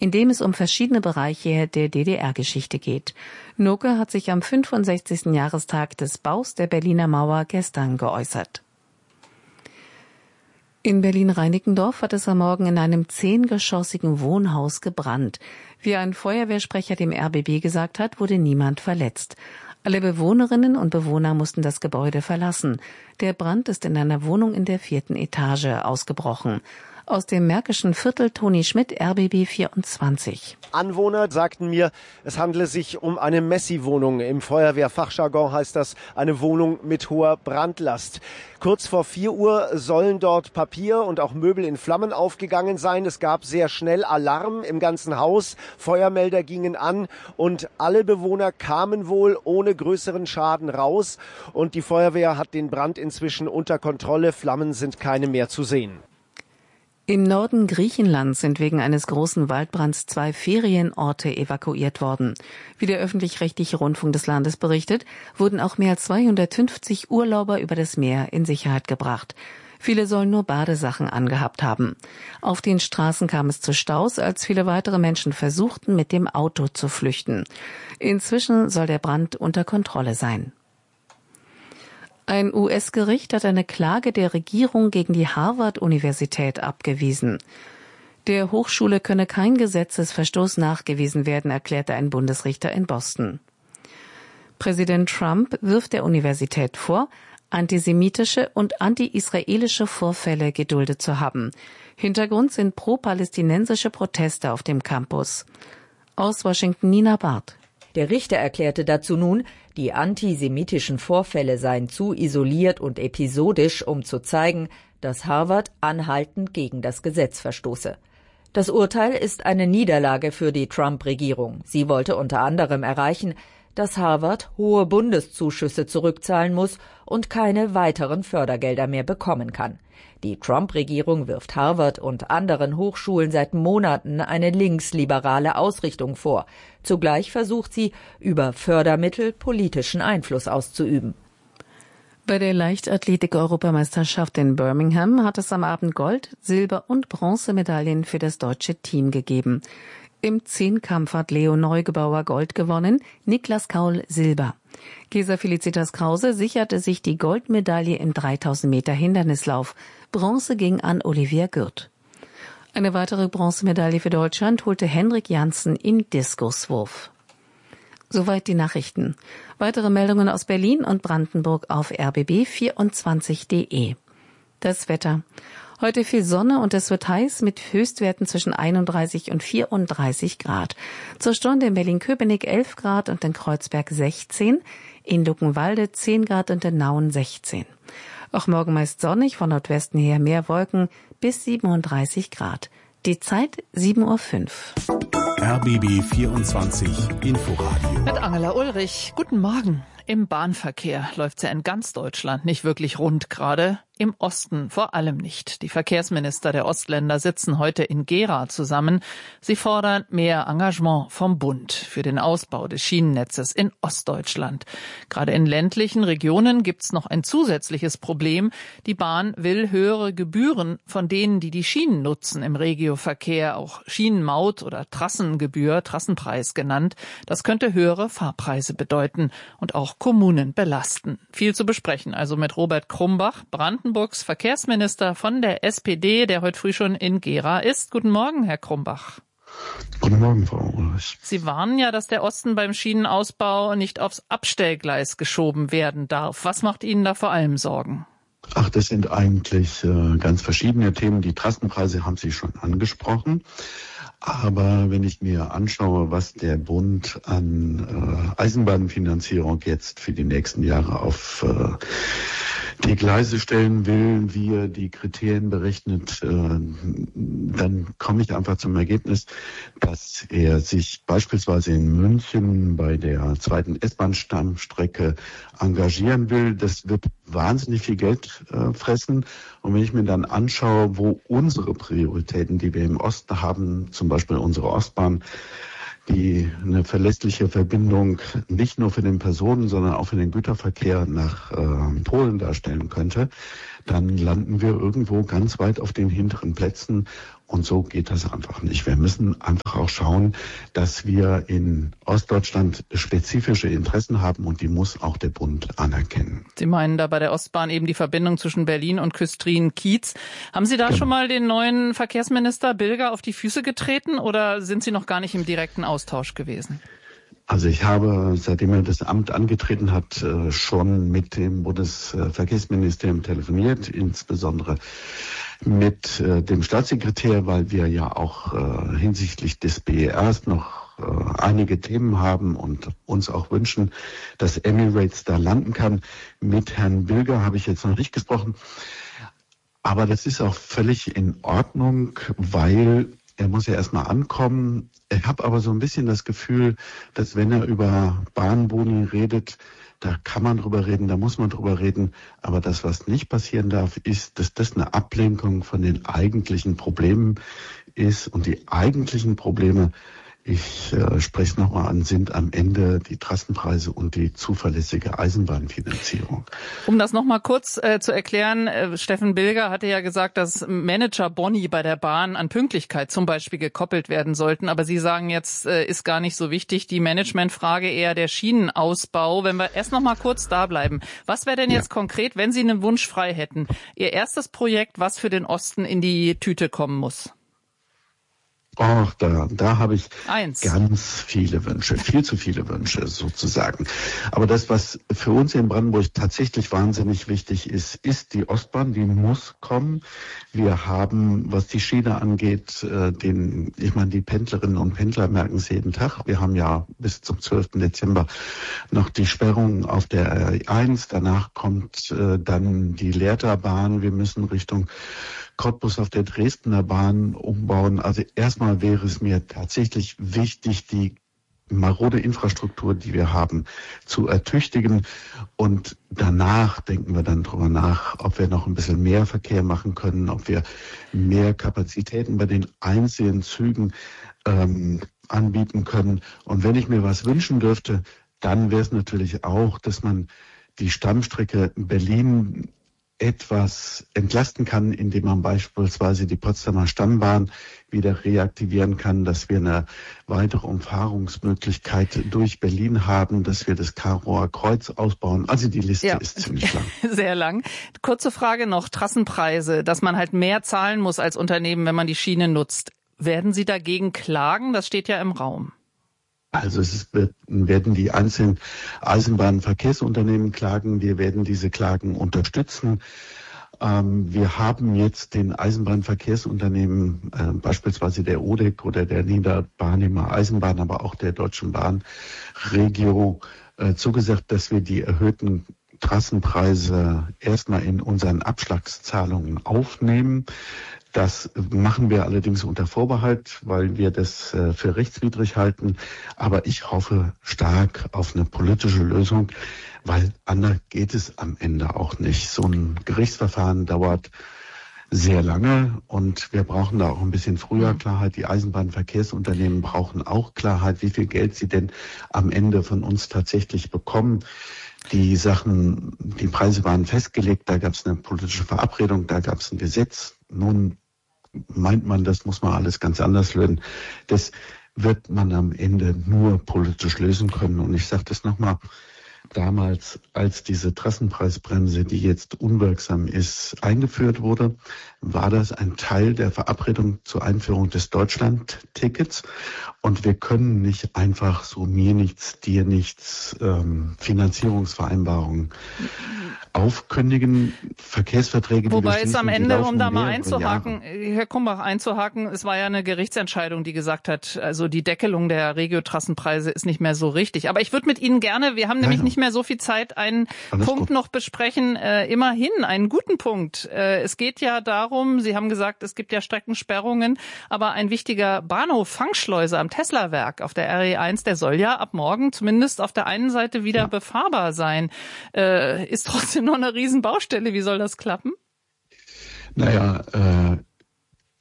in dem es um verschiedene Bereiche der DDR-Geschichte geht. Noke hat sich am 65. Jahrestag des Baus der Berliner Mauer gestern geäußert. In Berlin-Reinickendorf hat es am Morgen in einem 10-geschossigen Wohnhaus gebrannt. Wie ein Feuerwehrsprecher dem RBB gesagt hat, wurde niemand verletzt. Alle Bewohnerinnen und Bewohner mussten das Gebäude verlassen. Der Brand ist in einer Wohnung in der 4. Etage ausgebrochen. Aus dem märkischen Viertel Toni Schmidt, RBB 24. Anwohner sagten mir, es handele sich um eine Messi-Wohnung. Im Feuerwehrfachjargon heißt das eine Wohnung mit hoher Brandlast. Kurz vor 4 Uhr sollen dort Papier und auch Möbel in Flammen aufgegangen sein. Es gab sehr schnell Alarm im ganzen Haus. Feuermelder gingen an und alle Bewohner kamen wohl ohne größeren Schaden raus. Und die Feuerwehr hat den Brand inzwischen unter Kontrolle. Flammen sind keine mehr zu sehen. Im Norden Griechenlands sind wegen eines großen Waldbrands 2 Ferienorte evakuiert worden. Wie der öffentlich-rechtliche Rundfunk des Landes berichtet, wurden auch mehr als 250 Urlauber über das Meer in Sicherheit gebracht. Viele sollen nur Badesachen angehabt haben. Auf den Straßen kam es zu Staus, als viele weitere Menschen versuchten, mit dem Auto zu flüchten. Inzwischen soll der Brand unter Kontrolle sein. Ein US-Gericht hat eine Klage der Regierung gegen die Harvard-Universität abgewiesen. Der Hochschule könne kein Gesetzesverstoß nachgewiesen werden, erklärte ein Bundesrichter in Boston. Präsident Trump wirft der Universität vor, antisemitische und anti-israelische Vorfälle geduldet zu haben. Hintergrund sind pro-palästinensische Proteste auf dem Campus. Aus Washington Nina Barth. Der Richter erklärte dazu nun, die antisemitischen Vorfälle seien zu isoliert und episodisch, um zu zeigen, dass Harvard anhaltend gegen das Gesetz verstoße. Das Urteil ist eine Niederlage für die Trump-Regierung. Sie wollte unter anderem erreichen, dass Harvard hohe Bundeszuschüsse zurückzahlen muss und keine weiteren Fördergelder mehr bekommen kann. Die Trump-Regierung wirft Harvard und anderen Hochschulen seit Monaten eine linksliberale Ausrichtung vor. Zugleich versucht sie, über Fördermittel politischen Einfluss auszuüben. Bei der Leichtathletik-Europameisterschaft in Birmingham hat es am Abend Gold-, Silber- und Bronzemedaillen für das deutsche Team gegeben. Im Zehnkampf hat Leo Neugebauer Gold gewonnen, Niklas Kaul Silber. Gesa Felicitas Krause sicherte sich die Goldmedaille im 3000 Meter Hindernislauf. Bronze ging an Olivier Gürt. Eine weitere Bronzemedaille für Deutschland holte Henrik Janssen im Diskuswurf. Soweit die Nachrichten. Weitere Meldungen aus Berlin und Brandenburg auf rbb24.de. Das Wetter. Heute viel Sonne und es wird heiß mit Höchstwerten zwischen 31 und 34 Grad. Zur Stunde in Berlin-Köpenick 11 Grad und in Kreuzberg 16, in Luckenwalde 10 Grad und in Nauen 16. Auch morgen meist sonnig, von Nordwesten her mehr Wolken bis 37 Grad. Die Zeit 7:05 Uhr. RBB 24 Inforadio. Mit Angela Ulrich. Guten Morgen. Im Bahnverkehr läuft's ja in ganz Deutschland nicht wirklich rund gerade. Im Osten vor allem nicht. Die Verkehrsminister der Ostländer sitzen heute in Gera zusammen. Sie fordern mehr Engagement vom Bund für den Ausbau des Schienennetzes in Ostdeutschland. Gerade in ländlichen Regionen gibt's noch ein zusätzliches Problem. Die Bahn will höhere Gebühren von denen, die die Schienen nutzen im Regioverkehr, auch Schienenmaut oder Trassengebühr, Trassenpreis genannt. Das könnte höhere Fahrpreise bedeuten und auch Kommunen belasten. Viel zu besprechen also mit Robert Krumbach, Brandenburgs Verkehrsminister von der SPD, der heute früh schon in Gera ist. Guten Morgen, Herr Krumbach. Guten Morgen, Frau Ulrich. Sie warnen ja, dass der Osten beim Schienenausbau nicht aufs Abstellgleis geschoben werden darf. Was macht Ihnen da vor allem Sorgen? Ach, das sind eigentlich ganz verschiedene Themen. Die Trassenpreise haben Sie schon angesprochen. Aber wenn ich mir anschaue, was der Bund an Eisenbahnfinanzierung jetzt für die nächsten Jahre auf die Gleise stellen will, wie er die Kriterien berechnet, dann komme ich einfach zum Ergebnis, dass er sich beispielsweise in München bei der zweiten S-Bahn-Stammstrecke engagieren will. Das wird wahnsinnig viel Geld fressen. Und wenn ich mir dann anschaue, wo unsere Prioritäten, die wir im Osten haben, zum Beispiel unsere Ostbahn, die eine verlässliche Verbindung nicht nur für den Personen, sondern auch für den Güterverkehr nach Polen darstellen könnte, dann landen wir irgendwo ganz weit auf den hinteren Plätzen. Und so geht das einfach nicht. Wir müssen einfach auch schauen, dass wir in Ostdeutschland spezifische Interessen haben und die muss auch der Bund anerkennen. Sie meinen da bei der Ostbahn eben die Verbindung zwischen Berlin und Küstrin-Kiez. Haben Sie da schon mal den neuen Verkehrsminister Bilger auf die Füße getreten oder sind Sie noch gar nicht im direkten Austausch gewesen? Also ich habe, seitdem er das Amt angetreten hat, schon mit dem Bundesverkehrsministerium telefoniert, insbesondere mit dem Staatssekretär, weil wir ja auch hinsichtlich des BERs noch einige Themen haben und uns auch wünschen, dass Emirates da landen kann. Mit Herrn Bilger habe ich jetzt noch nicht gesprochen, aber das ist auch völlig in Ordnung, weil er muss ja erstmal ankommen. Ich habe aber so ein bisschen das Gefühl, dass wenn er über Bahnboni redet, da kann man drüber reden, da muss man drüber reden. Aber das, was nicht passieren darf, ist, dass das eine Ablenkung von den eigentlichen Problemen ist. Und die eigentlichen Probleme, ich spreche es nochmal an, sind am Ende die Trassenpreise und die zuverlässige Eisenbahnfinanzierung. Um das nochmal kurz zu erklären, Steffen Bilger hatte ja gesagt, dass Manager-Boni bei der Bahn an Pünktlichkeit zum Beispiel gekoppelt werden sollten. Aber Sie sagen jetzt, ist gar nicht so wichtig, die Managementfrage eher der Schienenausbau. Wenn wir erst nochmal kurz da bleiben. Was wäre denn jetzt konkret, wenn Sie einen Wunsch frei hätten? Ihr erstes Projekt, was für den Osten in die Tüte kommen muss? Ach, da habe ich ganz viele Wünsche, viel zu viele Wünsche sozusagen. Aber das, was für uns in Brandenburg tatsächlich wahnsinnig wichtig ist, ist die Ostbahn, die muss kommen. Wir haben, was die Schiene angeht, die Pendlerinnen und Pendler merken es jeden Tag. Wir haben ja bis zum 12. Dezember noch die Sperrung auf der R1. Danach kommt dann die Lehrterbahn. Wir müssen Richtung Cottbus auf der Dresdner Bahn umbauen. Also erstmal wäre es mir tatsächlich wichtig, die marode Infrastruktur, die wir haben, zu ertüchtigen. Und danach denken wir dann drüber nach, ob wir noch ein bisschen mehr Verkehr machen können, ob wir mehr Kapazitäten bei den einzelnen Zügen anbieten können. Und wenn ich mir was wünschen dürfte, dann wäre es natürlich auch, dass man die Stammstrecke Berlin etwas entlasten kann, indem man beispielsweise die Potsdamer Stammbahn wieder reaktivieren kann, dass wir eine weitere Umfahrungsmöglichkeit durch Berlin haben, dass wir das Karower Kreuz ausbauen. Also die Liste ist ziemlich lang. Sehr lang. Kurze Frage noch, Trassenpreise, dass man halt mehr zahlen muss als Unternehmen, wenn man die Schiene nutzt. Werden Sie dagegen klagen? Das steht ja im Raum. Also werden die einzelnen Eisenbahnverkehrsunternehmen klagen. Wir werden diese Klagen unterstützen. Wir haben jetzt den Eisenbahnverkehrsunternehmen, beispielsweise der ODEC oder der Niederbarnimer Eisenbahn, aber auch der Deutschen Bahn Regio, zugesagt, dass wir die erhöhten Trassenpreise erstmal in unseren Abschlagszahlungen aufnehmen. Das machen wir allerdings unter Vorbehalt, weil wir das für rechtswidrig halten. Aber ich hoffe stark auf eine politische Lösung, weil anders geht es am Ende auch nicht. So ein Gerichtsverfahren dauert sehr lange und wir brauchen da auch ein bisschen früher Klarheit. Die Eisenbahnverkehrsunternehmen brauchen auch Klarheit, wie viel Geld sie denn am Ende von uns tatsächlich bekommen. Die Preise waren festgelegt, da gab es eine politische Verabredung, da gab es ein Gesetz. Nun meint man, das muss man alles ganz anders lösen. Das wird man am Ende nur politisch lösen können. Und ich sage das nochmal, damals, als diese Trassenpreisbremse, die jetzt unwirksam ist, eingeführt wurde, war das ein Teil der Verabredung zur Einführung des Deutschland-Tickets. Und wir können nicht einfach so mir nichts, dir nichts Finanzierungsvereinbarungen aufkündigen, Verkehrsverträge. Wobei es am Ende, um da mal einzuhaken, Herr Kumbach, es war ja eine Gerichtsentscheidung, die gesagt hat, also die Deckelung der Regiotrassenpreise ist nicht mehr so richtig. Aber ich würde mit Ihnen gerne, wir haben nämlich nicht mehr so viel Zeit, einen Punkt noch besprechen, immerhin einen guten Punkt. Es geht ja darum, Sie haben gesagt, es gibt ja Streckensperrungen, aber ein wichtiger Bahnhof Fangschleuse am Teslawerk auf der RE1, der soll ja ab morgen zumindest auf der einen Seite wieder befahrbar sein. Ist trotzdem noch eine Riesenbaustelle. Wie soll das klappen? Naja,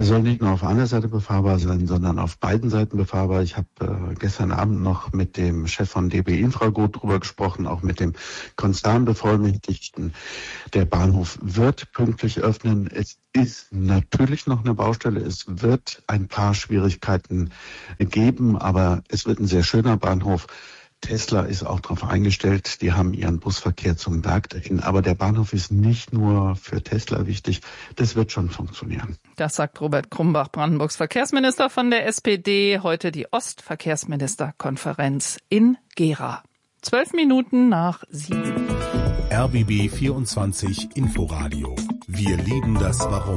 Er soll nicht nur auf einer Seite befahrbar sein, sondern auf beiden Seiten befahrbar. Ich habe gestern Abend noch mit dem Chef von DB Infragut drüber gesprochen, auch mit dem Konzernbevollmächtigten. Der Bahnhof wird pünktlich öffnen. Es ist natürlich noch eine Baustelle. Es wird ein paar Schwierigkeiten geben, aber es wird ein sehr schöner Bahnhof. Tesla ist auch darauf eingestellt, die haben ihren Busverkehr zum Berg dahin. Aber der Bahnhof ist nicht nur für Tesla wichtig, das wird schon funktionieren. Das sagt Robert Krumbach, Brandenburgs Verkehrsminister von der SPD. Heute die Ostverkehrsministerkonferenz in Gera. 7:12. RBB 24 Inforadio. Wir lieben das Warum.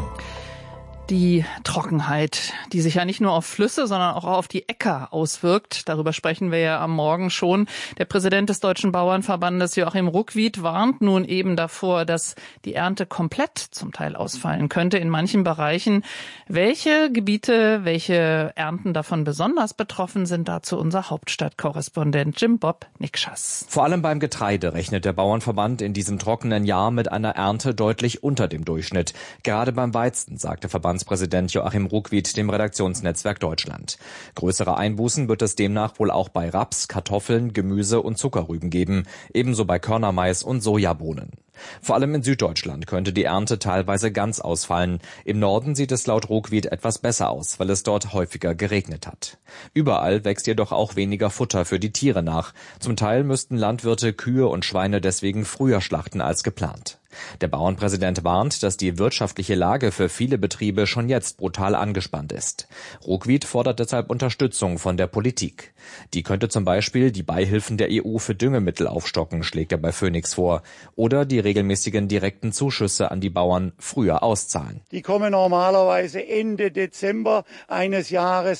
Die Trockenheit, die sich ja nicht nur auf Flüsse, sondern auch auf die Äcker auswirkt. Darüber sprechen wir ja am Morgen schon. Der Präsident des Deutschen Bauernverbandes, Joachim Ruckwied, warnt nun eben davor, dass die Ernte komplett zum Teil ausfallen könnte in manchen Bereichen. Welche Gebiete, welche Ernten davon besonders betroffen sind, dazu unser Hauptstadtkorrespondent Jim Bob Nikschas. Vor allem beim Getreide rechnet der Bauernverband in diesem trockenen Jahr mit einer Ernte deutlich unter dem Durchschnitt. Gerade beim Weizen, sagte Verbandspräsident Joachim Ruckwied dem Redaktionsnetzwerk Deutschland. Größere Einbußen wird es demnach wohl auch bei Raps, Kartoffeln, Gemüse und Zuckerrüben geben, ebenso bei Körnermais und Sojabohnen. Vor allem in Süddeutschland könnte die Ernte teilweise ganz ausfallen. Im Norden sieht es laut Ruckwied etwas besser aus, weil es dort häufiger geregnet hat. Überall wächst jedoch auch weniger Futter für die Tiere nach. Zum Teil müssten Landwirte Kühe und Schweine deswegen früher schlachten als geplant. Der Bauernpräsident warnt, dass die wirtschaftliche Lage für viele Betriebe schon jetzt brutal angespannt ist. Ruckwied fordert deshalb Unterstützung von der Politik. Die könnte zum Beispiel die Beihilfen der EU für Düngemittel aufstocken, schlägt er bei Phoenix vor, oder die regelmäßigen direkten Zuschüsse an die Bauern früher auszahlen. Die kommen normalerweise Ende Dezember eines Jahres,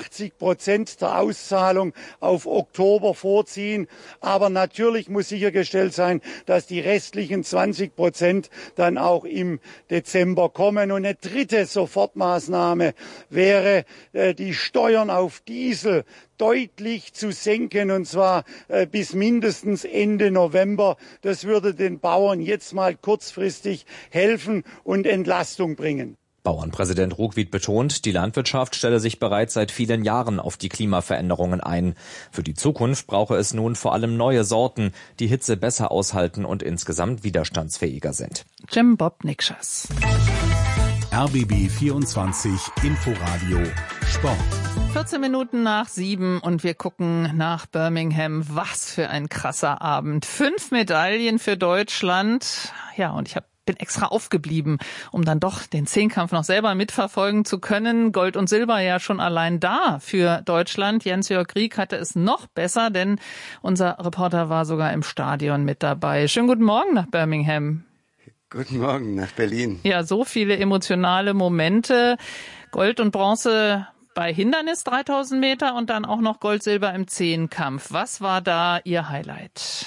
80% der Auszahlung auf Oktober vorziehen. Aber natürlich muss sichergestellt sein, dass die restlichen 20% dann auch im Dezember kommen. Und eine dritte Sofortmaßnahme wäre, die Steuern auf Diesel deutlich zu senken, und zwar bis mindestens Ende November. Das würde den Bauern jetzt mal kurzfristig helfen und Entlastung bringen. Bauernpräsident Ruckwied betont, die Landwirtschaft stelle sich bereits seit vielen Jahren auf die Klimaveränderungen ein. Für die Zukunft brauche es nun vor allem neue Sorten, die Hitze besser aushalten und insgesamt widerstandsfähiger sind. Jim Bob Nikschas. RBB 24 Inforadio Sport. 7:14 und wir gucken nach Birmingham. Was für ein krasser Abend. 5 Medaillen für Deutschland. Ja, und ich bin extra aufgeblieben, um dann doch den Zehnkampf noch selber mitverfolgen zu können. Gold und Silber ja schon allein da für Deutschland. Jens-Jörg Rieck hatte es noch besser, denn unser Reporter war sogar im Stadion mit dabei. Schönen guten Morgen nach Birmingham. Guten Morgen nach Berlin. Ja, so viele emotionale Momente. Gold und Bronze bei Hindernis 3000 Meter und dann auch noch Gold, Silber im Zehnkampf. Was war da Ihr Highlight?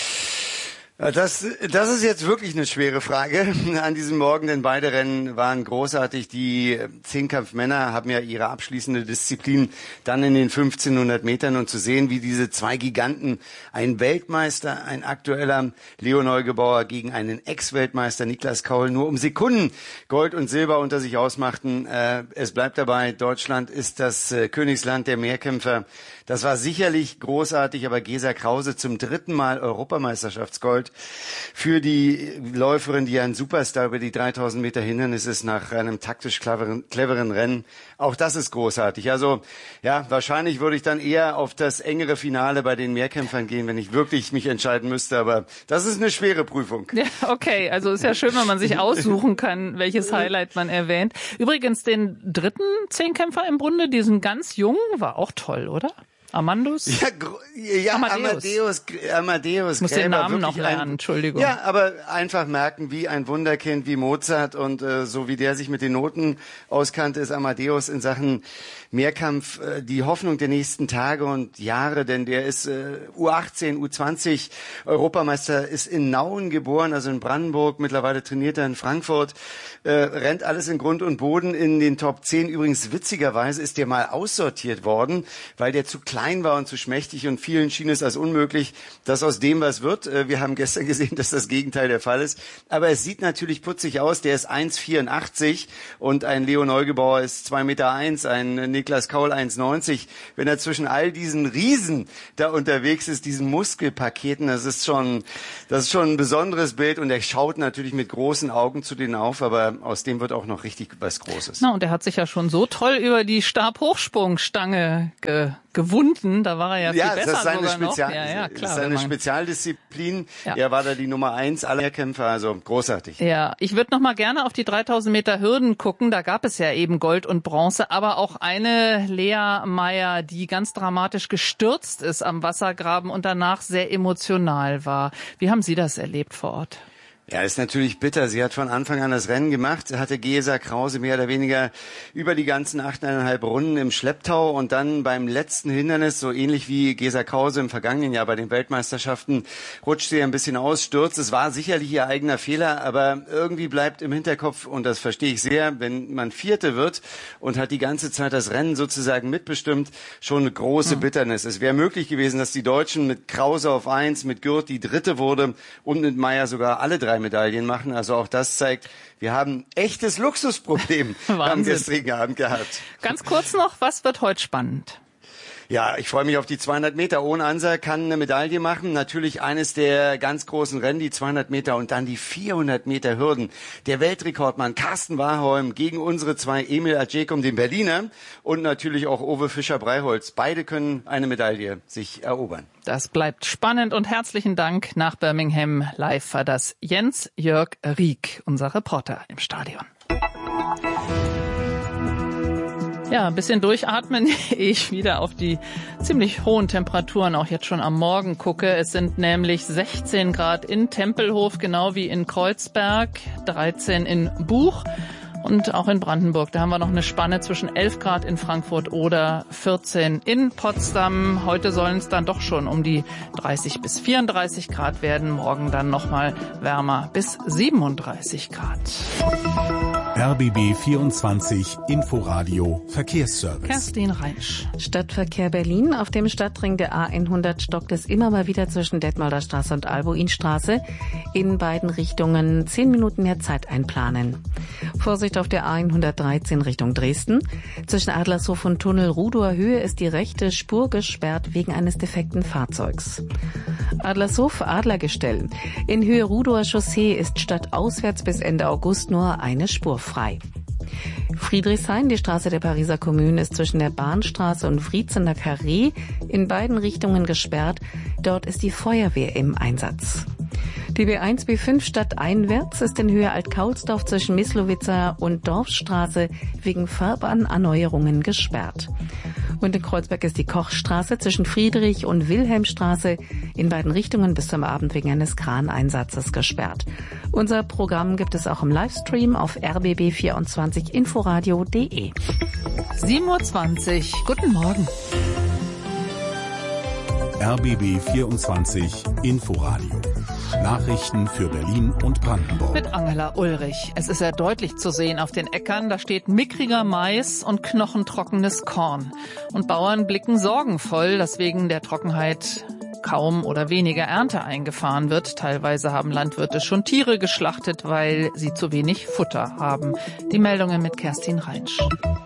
Das ist jetzt wirklich eine schwere Frage an diesem Morgen, denn beide Rennen waren großartig. Die Zehnkampfmänner haben ja ihre abschließende Disziplin dann in den 1500 Metern, und zu sehen, wie diese zwei Giganten, ein Weltmeister, ein aktueller Leo Neugebauer gegen einen Ex-Weltmeister Niklas Kaul, nur um Sekunden Gold und Silber unter sich ausmachten. Es bleibt dabei, Deutschland ist das Königsland der Mehrkämpfer. Das war sicherlich großartig, aber Gesa Krause zum 3. Mal Europameisterschaftsgold für die Läuferin, die ein Superstar über die 3000 Meter Hindernis ist nach einem taktisch cleveren Rennen. Auch das ist großartig. Also ja, wahrscheinlich würde ich dann eher auf das engere Finale bei den Mehrkämpfern gehen, wenn ich wirklich mich entscheiden müsste. Aber das ist eine schwere Prüfung. Ja, okay, also ist ja schön, wenn man sich aussuchen kann, welches Highlight man erwähnt. Übrigens den dritten Zehnkämpfer im Bunde, diesen ganz jungen, war auch toll, oder? Amadeus? Ja, Amadeus. Ich muss den Namen noch lernen, Entschuldigung. Ja, aber einfach merken, wie ein Wunderkind wie Mozart, und so wie der sich mit den Noten auskannte, ist Amadeus in Sachen Mehrkampf die Hoffnung der nächsten Tage und Jahre, denn der ist U18, U20 Europameister, ist in Nauen geboren, also in Brandenburg, mittlerweile trainiert er in Frankfurt, rennt alles in Grund und Boden in den Top 10. Übrigens, witzigerweise ist der mal aussortiert worden, weil der zu klein klein war und zu schmächtig und vielen schien es als unmöglich, dass aus dem was wird. Wir haben gestern gesehen, dass das Gegenteil der Fall ist. Aber es sieht natürlich putzig aus. Der ist 1,84 und ein Leo Neugebauer ist 2,1 Meter, ein Niklas Kaul 1,90. Wenn er zwischen all diesen Riesen da unterwegs ist, diesen Muskelpaketen, das ist schon ein besonderes Bild und er schaut natürlich mit großen Augen zu denen auf, aber aus dem wird auch noch richtig was Großes. Na, und er hat sich ja schon so toll über die Stabhochsprungstange gewunden, da war er ja viel besser sogar noch. Ja, klar, das ist seine Spezialdisziplin. Ja. Er war da die Nummer 1 aller Kämpfer, also großartig. Ja, ich würde noch mal gerne auf die 3000 Meter Hürden gucken, da gab es ja eben Gold und Bronze, aber auch eine Lea Meyer, die ganz dramatisch gestürzt ist am Wassergraben und danach sehr emotional war. Wie haben Sie das erlebt vor Ort? Ja, ist natürlich bitter. Sie hat von Anfang an das Rennen gemacht, hatte Gesa Krause mehr oder weniger über die ganzen 8,5 Runden im Schlepptau und dann beim letzten Hindernis, so ähnlich wie Gesa Krause im vergangenen Jahr bei den Weltmeisterschaften, rutscht sie ein bisschen aus, stürzt. Es war sicherlich ihr eigener Fehler, aber irgendwie bleibt im Hinterkopf, und das verstehe ich sehr, wenn man Vierte wird und hat die ganze Zeit das Rennen sozusagen mitbestimmt, schon eine große Bitternis. Es wäre möglich gewesen, dass die Deutschen mit Krause auf 1, mit Gürt die Dritte wurde und mit Meyer sogar alle 3 Medaillen machen. Also auch das zeigt, wir haben echtes Luxusproblem am gestrigen Abend gehabt. Ganz kurz noch, was wird heute spannend? Ja, ich freue mich auf die 200 Meter. Ohne Ansa kann eine Medaille machen. Natürlich eines der ganz großen Rennen, die 200 Meter und dann die 400 Meter Hürden. Der Weltrekordmann Carsten Warholm gegen unsere 2 Emil Adjekum, den Berliner, und natürlich auch Owe Fischer-Breiholz. Beide können eine Medaille sich erobern. Das bleibt spannend und herzlichen Dank. Nach Birmingham live war das Jens-Jörg Rieck, unser Reporter im Stadion. Ja, ein bisschen durchatmen, ehe ich wieder auf die ziemlich hohen Temperaturen auch jetzt schon am Morgen gucke. Es sind nämlich 16 Grad in Tempelhof, genau wie in Kreuzberg, 13 in Buch. Und auch in Brandenburg, da haben wir noch eine Spanne zwischen 11 Grad in Frankfurt oder 14 in Potsdam. Heute sollen es dann doch schon um die 30 bis 34 Grad werden. Morgen dann nochmal wärmer bis 37 Grad. RBB 24 Inforadio Verkehrsservice. Kerstin Reinsch. Stadtverkehr Berlin. Auf dem Stadtring der A100 stockt es immer mal wieder zwischen Detmolder Straße und Albuinstraße. In beiden Richtungen 10 Minuten mehr Zeit einplanen. Vorsicht auf der A113 Richtung Dresden. Zwischen Adlershof und Tunnel Rudower Höhe ist die rechte Spur gesperrt wegen eines defekten Fahrzeugs. Adlershof Adlergestell. In Höhe Rudower Chaussee ist stadtauswärts bis Ende August nur eine Spur frei. Friedrichshain, die Straße der Pariser Kommune, ist zwischen der Bahnstraße und Wriezener Carré in beiden Richtungen gesperrt. Dort ist die Feuerwehr im Einsatz. Die B1 B5 stadteinwärts ist in Höhe Alt-Kaulsdorf zwischen Mislowitzer und Dorfstraße wegen Fahrbahnerneuerungen gesperrt. Und in Kreuzberg ist die Kochstraße zwischen Friedrich- und Wilhelmstraße in beiden Richtungen bis zum Abend wegen eines Kraneinsatzes gesperrt. Unser Programm gibt es auch im Livestream auf rbb24inforadio.de. 7:20 Uhr. Guten Morgen. RBB 24 Inforadio. Nachrichten für Berlin und Brandenburg. Mit Angela Ulrich. Es ist sehr deutlich zu sehen auf den Äckern. Da steht mickriger Mais und knochentrockenes Korn. Und Bauern blicken sorgenvoll, dass wegen der Trockenheit kaum oder weniger Ernte eingefahren wird. Teilweise haben Landwirte schon Tiere geschlachtet, weil sie zu wenig Futter haben. Die Meldungen mit Kerstin Reinsch.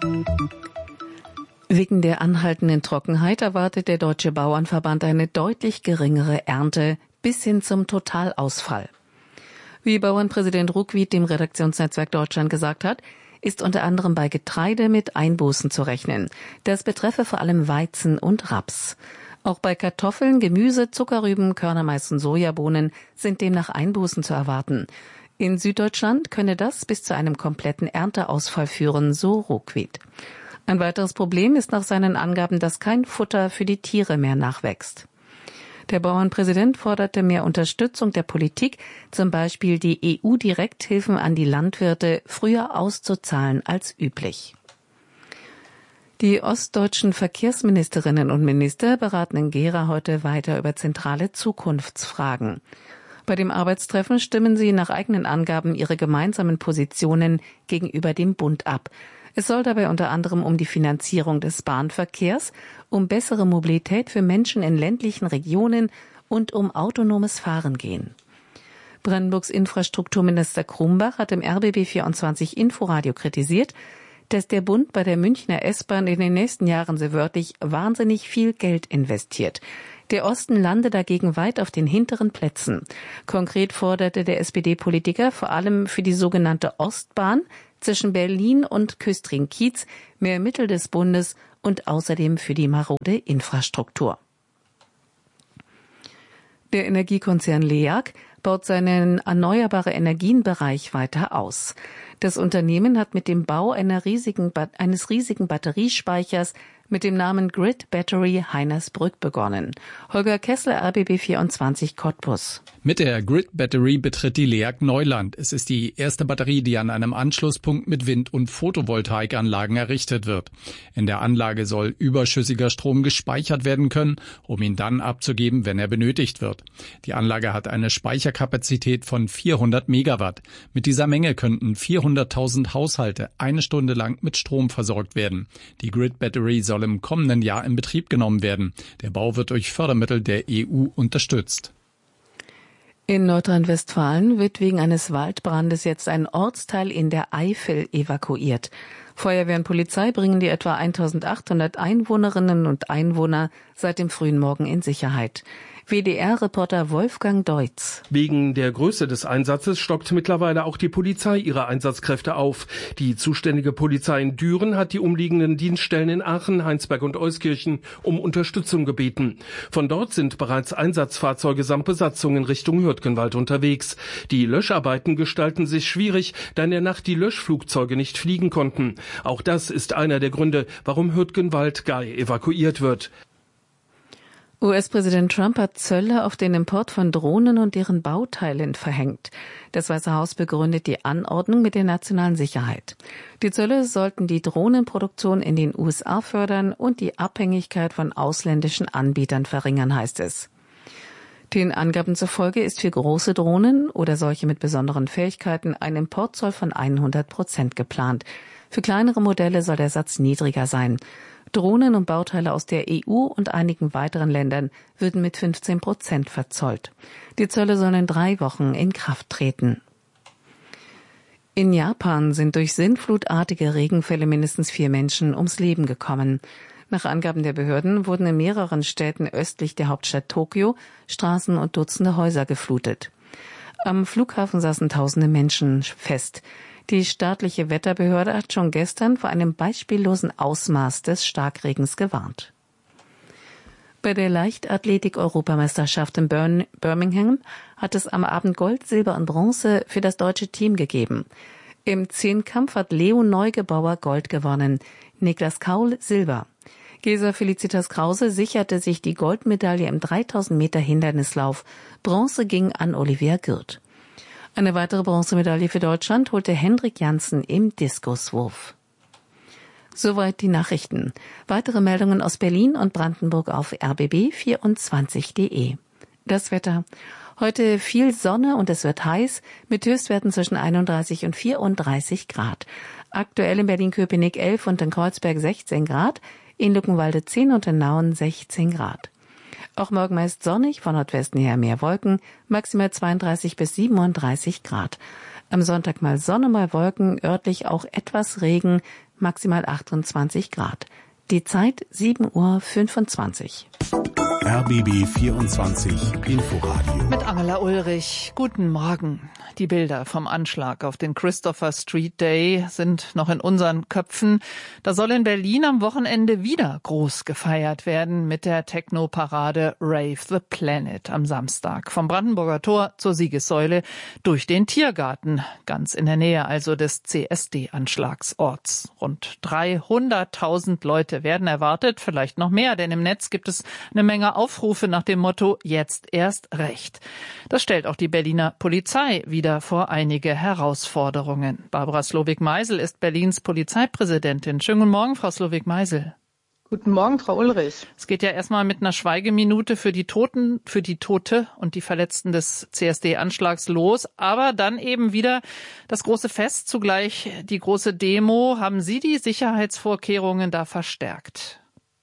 Wegen der anhaltenden Trockenheit erwartet der Deutsche Bauernverband eine deutlich geringere Ernte bis hin zum Totalausfall. Wie Bauernpräsident Ruckwied dem Redaktionsnetzwerk Deutschland gesagt hat, ist unter anderem bei Getreide mit Einbußen zu rechnen. Das betreffe vor allem Weizen und Raps. Auch bei Kartoffeln, Gemüse, Zuckerrüben, Körnermais und Sojabohnen sind demnach Einbußen zu erwarten. In Süddeutschland könne das bis zu einem kompletten Ernteausfall führen, so Ruckwied. Ein weiteres Problem ist nach seinen Angaben, dass kein Futter für die Tiere mehr nachwächst. Der Bauernpräsident forderte mehr Unterstützung der Politik, zum Beispiel die EU-Direkthilfen an die Landwirte früher auszuzahlen als üblich. Die ostdeutschen Verkehrsministerinnen und Minister beraten in Gera heute weiter über zentrale Zukunftsfragen. Bei dem Arbeitstreffen stimmen sie nach eigenen Angaben ihre gemeinsamen Positionen gegenüber dem Bund ab. Es soll dabei unter anderem um die Finanzierung des Bahnverkehrs, um bessere Mobilität für Menschen in ländlichen Regionen und um autonomes Fahren gehen. Brandenburgs Infrastrukturminister Krumbach hat im RBB24 Inforadio kritisiert, dass der Bund bei der Münchner S-Bahn in den nächsten Jahren so wörtlich wahnsinnig viel Geld investiert. Der Osten lande dagegen weit auf den hinteren Plätzen. Konkret forderte der SPD-Politiker vor allem für die sogenannte Ostbahn zwischen Berlin und Küstrin-Kiez mehr Mittel des Bundes und außerdem für die marode Infrastruktur. Der Energiekonzern LEAG baut seinen erneuerbare Energien-Bereich weiter aus. Das Unternehmen hat mit dem Bau eines riesigen Batteriespeichers mit dem Namen Grid Battery Heinersbrück begonnen. Holger Kessler, RBB24 Cottbus. Mit der Grid Battery betritt die LEAG Neuland. Es ist die erste Batterie, die an einem Anschlusspunkt mit Wind- und Photovoltaikanlagen errichtet wird. In der Anlage soll überschüssiger Strom gespeichert werden können, um ihn dann abzugeben, wenn er benötigt wird. Die Anlage hat eine Speicherkapazität von 400 Megawatt. Mit dieser Menge könnten 400.000 Haushalte eine Stunde lang mit Strom versorgt werden. Die Grid Battery soll im kommenden Jahr in Betrieb genommen werden. Der Bau wird durch Fördermittel der EU unterstützt. In Nordrhein-Westfalen wird wegen eines Waldbrandes jetzt ein Ortsteil in der Eifel evakuiert. Feuerwehr und Polizei bringen die etwa 1.800 Einwohnerinnen und Einwohner seit dem frühen Morgen in Sicherheit. WDR-Reporter Wolfgang Deutz. Wegen der Größe des Einsatzes stockt mittlerweile auch die Polizei ihre Einsatzkräfte auf. Die zuständige Polizei in Düren hat die umliegenden Dienststellen in Aachen, Heinsberg und Euskirchen um Unterstützung gebeten. Von dort sind bereits Einsatzfahrzeuge samt Besatzung in Richtung Hürtgenwald unterwegs. Die Löscharbeiten gestalten sich schwierig, da in der Nacht die Löschflugzeuge nicht fliegen konnten. Auch das ist einer der Gründe, warum Hürtgenwald-Gay evakuiert wird. US-Präsident Trump hat Zölle auf den Import von Drohnen und deren Bauteilen verhängt. Das Weiße Haus begründet die Anordnung mit der nationalen Sicherheit. Die Zölle sollten die Drohnenproduktion in den USA fördern und die Abhängigkeit von ausländischen Anbietern verringern, heißt es. Den Angaben zufolge ist für große Drohnen oder solche mit besonderen Fähigkeiten ein Importzoll von 100% geplant. Für kleinere Modelle soll der Satz niedriger sein. Drohnen und Bauteile aus der EU und einigen weiteren Ländern würden mit 15% verzollt. Die Zölle sollen in 3 Wochen in Kraft treten. In Japan sind durch sintflutartige Regenfälle mindestens 4 Menschen ums Leben gekommen. Nach Angaben der Behörden wurden in mehreren Städten östlich der Hauptstadt Tokio Straßen und Dutzende Häuser geflutet. Am Flughafen saßen tausende Menschen fest. Die staatliche Wetterbehörde hat schon gestern vor einem beispiellosen Ausmaß des Starkregens gewarnt. Bei der Leichtathletik-Europameisterschaft in Birmingham hat es am Abend Gold, Silber und Bronze für das deutsche Team gegeben. Im Zehnkampf hat Leo Neugebauer Gold gewonnen, Niklas Kaul Silber. Gesa Felicitas Krause sicherte sich die Goldmedaille im 3000 Meter Hindernislauf. Bronze ging an Olivia Gürt. Eine weitere Bronzemedaille für Deutschland holte Hendrik Janssen im Diskuswurf. Soweit die Nachrichten. Weitere Meldungen aus Berlin und Brandenburg auf rbb24.de. Das Wetter. Heute viel Sonne und es wird heiß mit Höchstwerten zwischen 31 und 34 Grad. Aktuell in Berlin-Köpenick 11 und in Kreuzberg 16 Grad, in Luckenwalde 10 und in Nauen 16 Grad. Auch morgen meist sonnig, von Nordwesten her mehr Wolken, maximal 32 bis 37 Grad. Am Sonntag mal Sonne, mal Wolken, örtlich auch etwas Regen, maximal 28 Grad. Die Zeit 7:25 Uhr. RBB 24 Inforadio. Mit Angela Ulrich. Guten Morgen. Die Bilder vom Anschlag auf den Christopher Street Day sind noch in unseren Köpfen. Da soll in Berlin am Wochenende wieder groß gefeiert werden mit der Techno-Parade Rave the Planet am Samstag. Vom Brandenburger Tor zur Siegessäule durch den Tiergarten, ganz in der Nähe also des CSD-Anschlagsorts. Rund 300.000 Leute werden erwartet, vielleicht noch mehr, denn im Netz gibt es eine Menge Aufrufe nach dem Motto „Jetzt erst recht“. Das stellt auch die Berliner Polizei wieder vor einige Herausforderungen. Barbara Slowik-Meisel ist Berlins Polizeipräsidentin. Schönen guten Morgen, Frau Slowik-Meisel. Guten Morgen, Frau Ulrich. Es geht ja erstmal mit einer Schweigeminute für die Tote und die Verletzten des CSD-Anschlags los. Aber dann eben wieder das große Fest, zugleich die große Demo. Haben Sie die Sicherheitsvorkehrungen da verstärkt?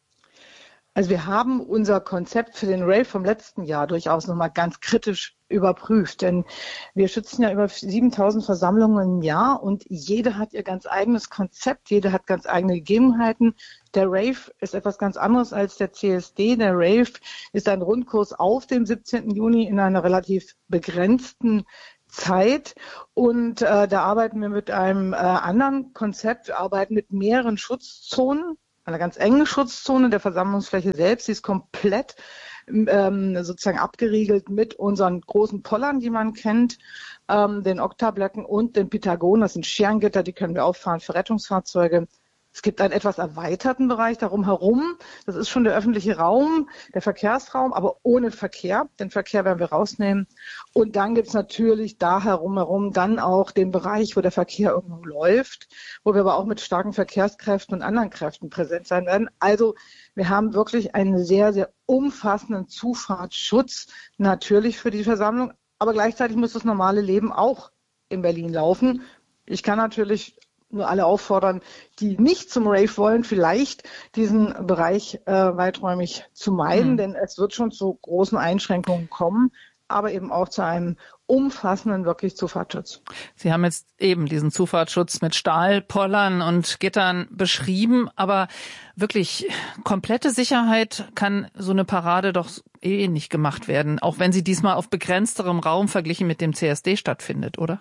Also wir haben unser Konzept für den Rave vom letzten Jahr durchaus nochmal ganz kritisch überprüft, denn wir schützen ja über 7.000 Versammlungen im Jahr und jede hat ihr ganz eigenes Konzept, jede hat ganz eigene Gegebenheiten. Der Rave ist etwas ganz anderes als der CSD. Der Rave ist ein Rundkurs auf dem 17. Juni in einer relativ begrenzten Zeit und da arbeiten wir mit einem anderen Konzept, wir arbeiten mit mehreren Schutzzonen. Eine ganz enge Schutzzone der Versammlungsfläche selbst, die ist komplett sozusagen abgeriegelt mit unseren großen Pollern, die man kennt, den Oktablöcken und den Pitagonen. Das sind Scherengitter, die können wir auffahren für Rettungsfahrzeuge. Es gibt einen etwas erweiterten Bereich darum herum. Das ist schon der öffentliche Raum, der Verkehrsraum, aber ohne Verkehr. Den Verkehr werden wir rausnehmen. Und dann gibt es natürlich da herum dann auch den Bereich, wo der Verkehr irgendwo läuft, wo wir aber auch mit starken Verkehrskräften und anderen Kräften präsent sein werden. Also wir haben wirklich einen sehr, sehr umfassenden Zufahrtsschutz natürlich für die Versammlung. Aber gleichzeitig muss das normale Leben auch in Berlin laufen. Ich kann natürlich nur alle auffordern, die nicht zum Rave wollen, vielleicht diesen Bereich weiträumig zu meiden, denn es wird schon zu großen Einschränkungen kommen, aber eben auch zu einem umfassenden wirklich Zufahrtsschutz. Sie haben jetzt eben diesen Zufahrtsschutz mit Stahlpollern und Gittern beschrieben, aber wirklich komplette Sicherheit kann so eine Parade doch nicht gemacht werden, auch wenn sie diesmal auf begrenzterem Raum verglichen mit dem CSD stattfindet, oder?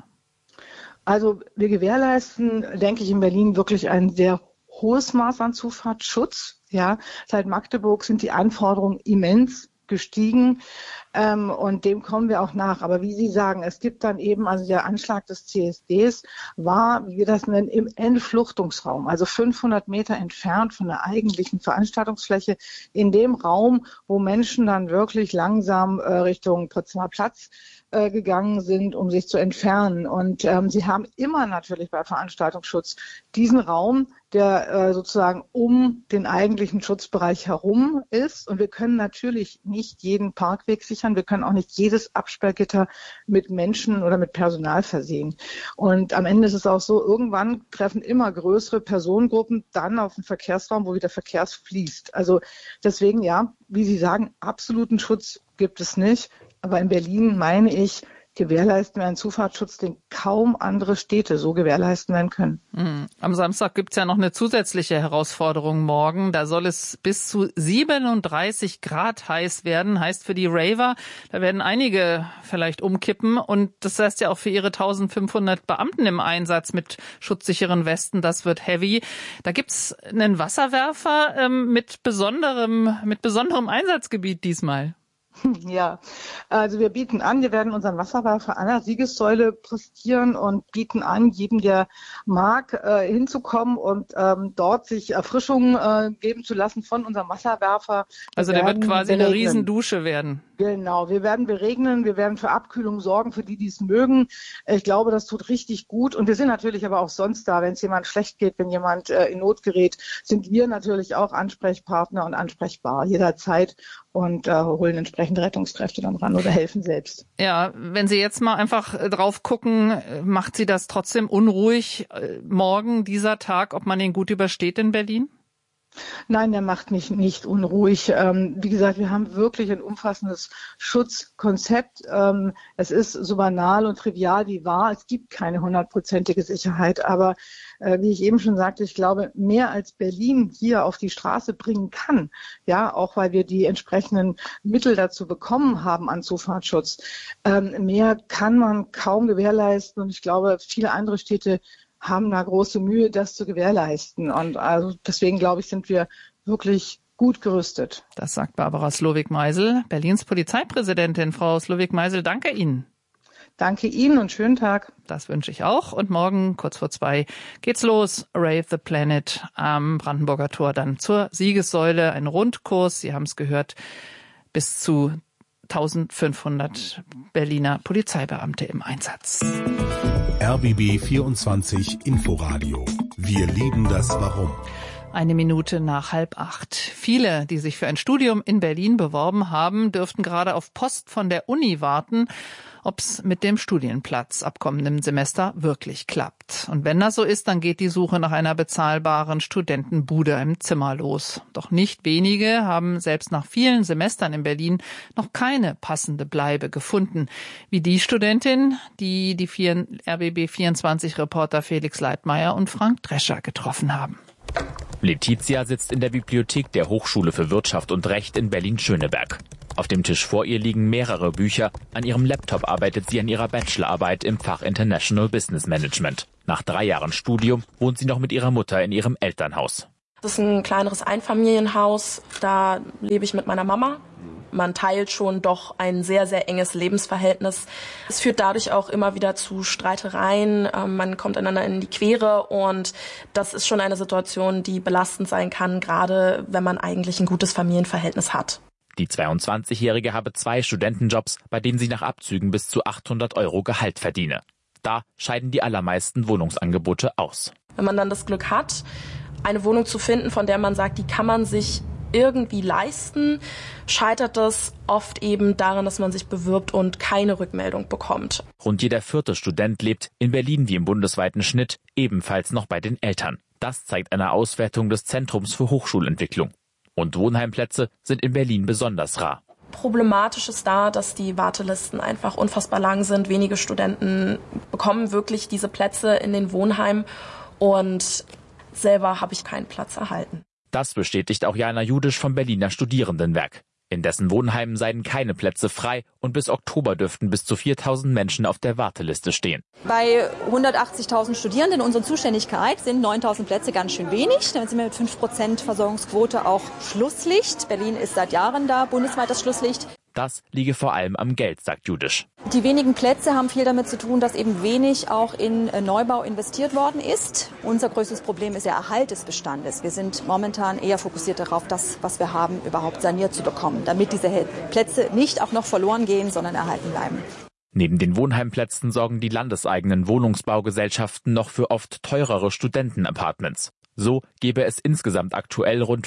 Also wir gewährleisten, denke ich, in Berlin wirklich ein sehr hohes Maß an Zufahrtsschutz. Ja, seit Magdeburg sind die Anforderungen immens gestiegen und dem kommen wir auch nach. Aber wie Sie sagen, es gibt dann eben, also der Anschlag des CSDs war, wie wir das nennen, im Entfluchtungsraum, also 500 Meter entfernt von der eigentlichen Veranstaltungsfläche, in dem Raum, wo Menschen dann wirklich langsam Richtung Potsdamer Platz gegangen sind, um sich zu entfernen. Und sie haben immer natürlich bei Veranstaltungsschutz diesen Raum, der sozusagen um den eigentlichen Schutzbereich herum ist. Und wir können natürlich nicht jeden Parkweg sichern. Wir können auch nicht jedes Absperrgitter mit Menschen oder mit Personal versehen. Und am Ende ist es auch so, irgendwann treffen immer größere Personengruppen dann auf den Verkehrsraum, wo wieder Verkehr fließt. Also deswegen, ja, wie Sie sagen, absoluten Schutz gibt es nicht. Aber in Berlin, meine ich, gewährleisten wir einen Zufahrtsschutz, den kaum andere Städte so gewährleisten werden können. Am Samstag gibt's ja noch eine zusätzliche Herausforderung morgen. Da soll es bis zu 37 Grad heiß werden. Heißt für die Raver, da werden einige vielleicht umkippen. Und das heißt ja auch für ihre 1500 Beamten im Einsatz mit schutzsicheren Westen, das wird heavy. Da gibt's einen Wasserwerfer mit besonderem Einsatzgebiet diesmal. Ja, also wir werden unseren Wasserwerfer an der Siegessäule präsentieren und bieten an, jedem, der mag, hinzukommen und dort sich Erfrischung geben zu lassen von unserem Wasserwerfer. Also der wird quasi eine Riesendusche werden. Genau, wir werden beregnen, wir werden für Abkühlung sorgen, für die es mögen. Ich glaube, das tut richtig gut. Und wir sind natürlich aber auch sonst da, wenn es jemand schlecht geht, wenn jemand in Not gerät, sind wir natürlich auch Ansprechpartner und ansprechbar jederzeit und holen entsprechende Rettungskräfte dann ran oder helfen selbst. Ja, wenn Sie jetzt mal einfach drauf gucken, macht Sie das trotzdem unruhig morgen, dieser Tag, ob man ihn gut übersteht in Berlin? Nein, der macht mich nicht unruhig. Wie gesagt, wir haben wirklich ein umfassendes Schutzkonzept. Es ist so banal und trivial wie wahr. Es gibt keine 100%ige Sicherheit. Aber wie ich eben schon sagte, ich glaube, mehr als Berlin hier auf die Straße bringen kann, ja, auch weil wir die entsprechenden Mittel dazu bekommen haben an Zufahrtsschutz, mehr kann man kaum gewährleisten. Und ich glaube, viele andere Städte haben da große Mühe, das zu gewährleisten. Und also deswegen, glaube ich, sind wir wirklich gut gerüstet. Das sagt Barbara Slowik-Meisel, Berlins Polizeipräsidentin. Frau Slowik-Meisel, danke Ihnen. Danke Ihnen und schönen Tag. Das wünsche ich auch. Und morgen, kurz vor 2, geht's los. Rave the Planet am Brandenburger Tor, dann zur Siegessäule. Ein Rundkurs, Sie haben es gehört, bis zu 1500 Berliner Polizeibeamte im Einsatz. RBB 24 Inforadio. Wir lieben das Warum. 1 Minute nach 7:30. Viele, die sich für ein Studium in Berlin beworben haben, dürften gerade auf Post von der Uni warten, ob es mit dem Studienplatz ab kommendem Semester wirklich klappt. Und wenn das so ist, dann geht die Suche nach einer bezahlbaren Studentenbude im Zimmer los. Doch nicht wenige haben selbst nach vielen Semestern in Berlin noch keine passende Bleibe gefunden. Wie die Studentin, die RBB24-Reporter Felix Leitmayr und Frank Drescher getroffen haben. Letizia sitzt in der Bibliothek der Hochschule für Wirtschaft und Recht in Berlin-Schöneberg. Auf dem Tisch vor ihr liegen mehrere Bücher. An ihrem Laptop arbeitet sie an ihrer Bachelorarbeit im Fach International Business Management. Nach 3 Jahren Studium wohnt sie noch mit ihrer Mutter in ihrem Elternhaus. Das ist ein kleineres Einfamilienhaus. Da lebe ich mit meiner Mama. Man teilt schon doch ein sehr, sehr enges Lebensverhältnis. Es führt dadurch auch immer wieder zu Streitereien. Man kommt einander in die Quere und das ist schon eine Situation, die belastend sein kann, gerade wenn man eigentlich ein gutes Familienverhältnis hat. Die 22-Jährige habe 2 Studentenjobs, bei denen sie nach Abzügen bis zu 800 € Gehalt verdiene. Da scheiden die allermeisten Wohnungsangebote aus. Wenn man dann das Glück hat, eine Wohnung zu finden, von der man sagt, die kann man sich irgendwie leisten, scheitert es oft eben daran, dass man sich bewirbt und keine Rückmeldung bekommt. Rund jeder 4. Student lebt in Berlin wie im bundesweiten Schnitt ebenfalls noch bei den Eltern. Das zeigt eine Auswertung des Zentrums für Hochschulentwicklung. Und Wohnheimplätze sind in Berlin besonders rar. Problematisch ist da, dass die Wartelisten einfach unfassbar lang sind. Wenige Studenten bekommen wirklich diese Plätze in den Wohnheimen und selber habe ich keinen Platz erhalten. Das bestätigt auch Jana Judisch vom Berliner Studierendenwerk. In dessen Wohnheimen seien keine Plätze frei und bis Oktober dürften bis zu 4.000 Menschen auf der Warteliste stehen. Bei 180.000 Studierenden in unserer Zuständigkeit sind 9.000 Plätze ganz schön wenig. Damit sind wir mit 5% Versorgungsquote auch Schlusslicht. Berlin ist seit Jahren da bundesweit das Schlusslicht. Das liege vor allem am Geld, sagt Judisch. Die wenigen Plätze haben viel damit zu tun, dass eben wenig auch in Neubau investiert worden ist. Unser größtes Problem ist der Erhalt des Bestandes. Wir sind momentan eher fokussiert darauf, das, was wir haben, überhaupt saniert zu bekommen, damit diese Plätze nicht auch noch verloren gehen, sondern erhalten bleiben. Neben den Wohnheimplätzen sorgen die landeseigenen Wohnungsbaugesellschaften noch für oft teurere Studentenapartments. So gäbe es insgesamt aktuell rund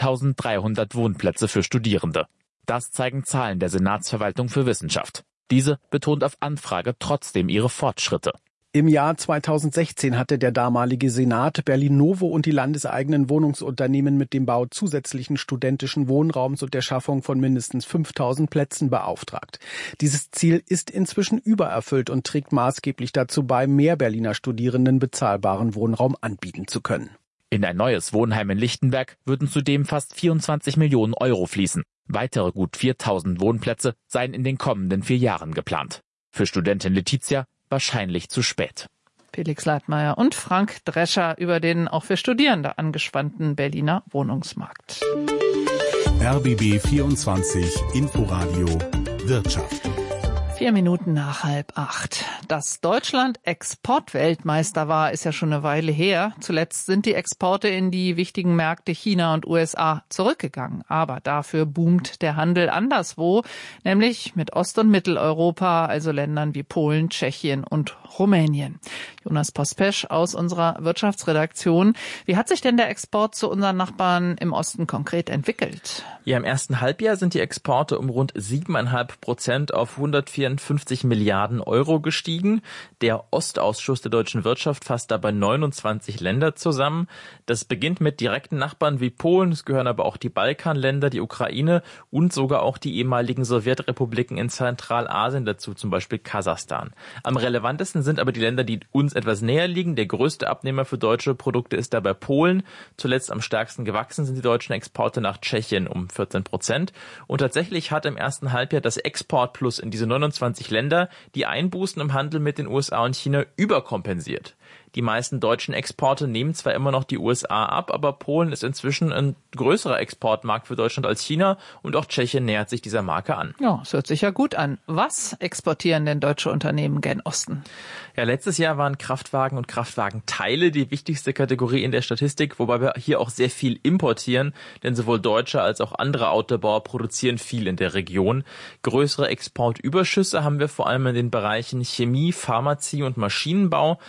15.300 Wohnplätze für Studierende. Das zeigen Zahlen der Senatsverwaltung für Wissenschaft. Diese betont auf Anfrage trotzdem ihre Fortschritte. Im Jahr 2016 hatte der damalige Senat Berlin-Novo und die landeseigenen Wohnungsunternehmen mit dem Bau zusätzlichen studentischen Wohnraums und der Schaffung von mindestens 5.000 Plätzen beauftragt. Dieses Ziel ist inzwischen übererfüllt und trägt maßgeblich dazu bei, mehr Berliner Studierenden bezahlbaren Wohnraum anbieten zu können. In ein neues Wohnheim in Lichtenberg würden zudem fast 24 Millionen € fließen. Weitere gut 4.000 Wohnplätze seien in den kommenden 4 Jahren geplant. Für Studentin Letizia wahrscheinlich zu spät. Felix Leitmayr und Frank Drescher über den auch für Studierende angespannten Berliner Wohnungsmarkt. RBB 24 Inforadio Wirtschaft. 4 Minuten nach 7:30. Dass Deutschland Exportweltmeister war, ist ja schon eine Weile her. Zuletzt sind die Exporte in die wichtigen Märkte China und USA zurückgegangen. Aber dafür boomt der Handel anderswo, nämlich mit Ost- und Mitteleuropa, also Ländern wie Polen, Tschechien und Rumänien. Jonas Pospesch aus unserer Wirtschaftsredaktion. Wie hat sich denn der Export zu unseren Nachbarn im Osten konkret entwickelt? Ja, im ersten Halbjahr sind die Exporte um rund 7,5% auf 154 Milliarden € gestiegen. Der Ostausschuss der deutschen Wirtschaft fasst dabei 29 Länder zusammen. Das beginnt mit direkten Nachbarn wie Polen, es gehören aber auch die Balkanländer, die Ukraine und sogar auch die ehemaligen Sowjetrepubliken in Zentralasien dazu, zum Beispiel Kasachstan. Am relevantesten sind aber die Länder, die uns etwas näher liegen. Der größte Abnehmer für deutsche Produkte ist dabei Polen. Zuletzt am stärksten gewachsen sind die deutschen Exporte nach Tschechien um 14%. Und tatsächlich hat im ersten Halbjahr das Exportplus in diese 29 Länder die Einbußen im Handel mit den USA und China überkompensiert. Die meisten deutschen Exporte nehmen zwar immer noch die USA ab, aber Polen ist inzwischen ein größerer Exportmarkt für Deutschland als China und auch Tschechien nähert sich dieser Marke an. Ja, es hört sich ja gut an. Was exportieren denn deutsche Unternehmen gen Osten? Ja, letztes Jahr waren Kraftwagen und Kraftwagenteile die wichtigste Kategorie in der Statistik, wobei wir hier auch sehr viel importieren, denn sowohl deutsche als auch andere Autobauer produzieren viel in der Region. Größere Exportüberschüsse haben wir vor allem in den Bereichen Chemie, Pharmazie und Maschinenbau. Das sind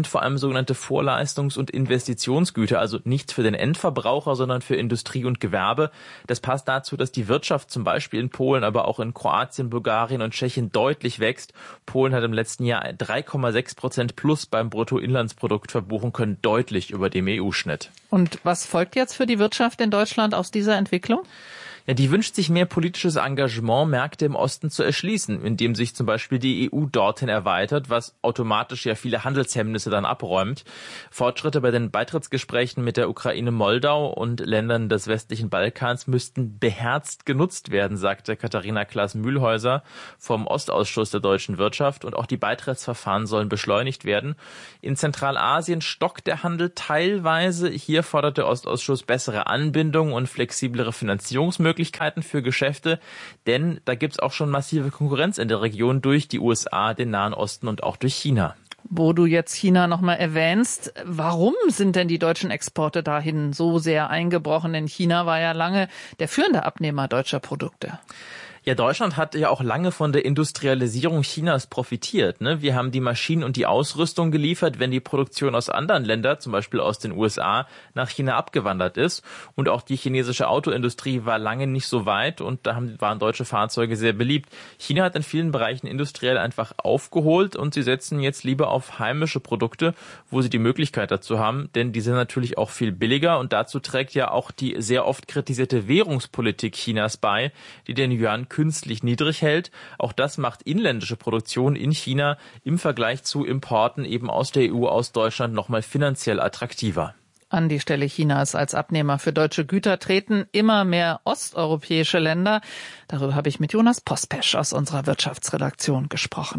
sind vor allem sogenannte Vorleistungs- und Investitionsgüter, also nichts für den Endverbraucher, sondern für Industrie und Gewerbe. Das passt dazu, dass die Wirtschaft zum Beispiel in Polen, aber auch in Kroatien, Bulgarien und Tschechien deutlich wächst. Polen hat im letzten Jahr 3,6% plus beim Bruttoinlandsprodukt verbuchen können, deutlich über dem EU-Schnitt. Und was folgt jetzt für die Wirtschaft in Deutschland aus dieser Entwicklung? Ja, die wünscht sich mehr politisches Engagement, Märkte im Osten zu erschließen, indem sich zum Beispiel die EU dorthin erweitert, was automatisch ja viele Handelshemmnisse dann abräumt. Fortschritte bei den Beitrittsgesprächen mit der Ukraine, Moldau und Ländern des westlichen Balkans müssten beherzt genutzt werden, sagte Katharina Klaas-Mühlhäuser vom Ostausschuss der deutschen Wirtschaft. Und auch die Beitrittsverfahren sollen beschleunigt werden. In Zentralasien stockt der Handel teilweise. Hier fordert der Ostausschuss bessere Anbindung und flexiblere Finanzierungsmöglichkeiten für Geschäfte, denn da gibt's auch schon massive Konkurrenz in der Region durch die USA, den Nahen Osten und auch durch China. Wo du jetzt China nochmal erwähnst, warum sind denn die deutschen Exporte dahin so sehr eingebrochen? Denn China war ja lange der führende Abnehmer deutscher Produkte. Ja, Deutschland hat ja auch lange von der Industrialisierung Chinas profitiert, ne? Wir haben die Maschinen und die Ausrüstung geliefert, wenn die Produktion aus anderen Ländern, zum Beispiel aus den USA, nach China abgewandert ist. Und auch die chinesische Autoindustrie war lange nicht so weit und da waren deutsche Fahrzeuge sehr beliebt. China hat in vielen Bereichen industriell einfach aufgeholt und sie setzen jetzt lieber auf heimische Produkte, wo sie die Möglichkeit dazu haben, denn die sind natürlich auch viel billiger und dazu trägt ja auch die sehr oft kritisierte Währungspolitik Chinas bei, die den Yuan künstlich niedrig hält. Auch das macht inländische Produktion in China im Vergleich zu Importen eben aus der EU, aus Deutschland nochmal finanziell attraktiver. An die Stelle Chinas als Abnehmer für deutsche Güter treten immer mehr osteuropäische Länder. Darüber habe ich mit Jonas Pospesch aus unserer Wirtschaftsredaktion gesprochen.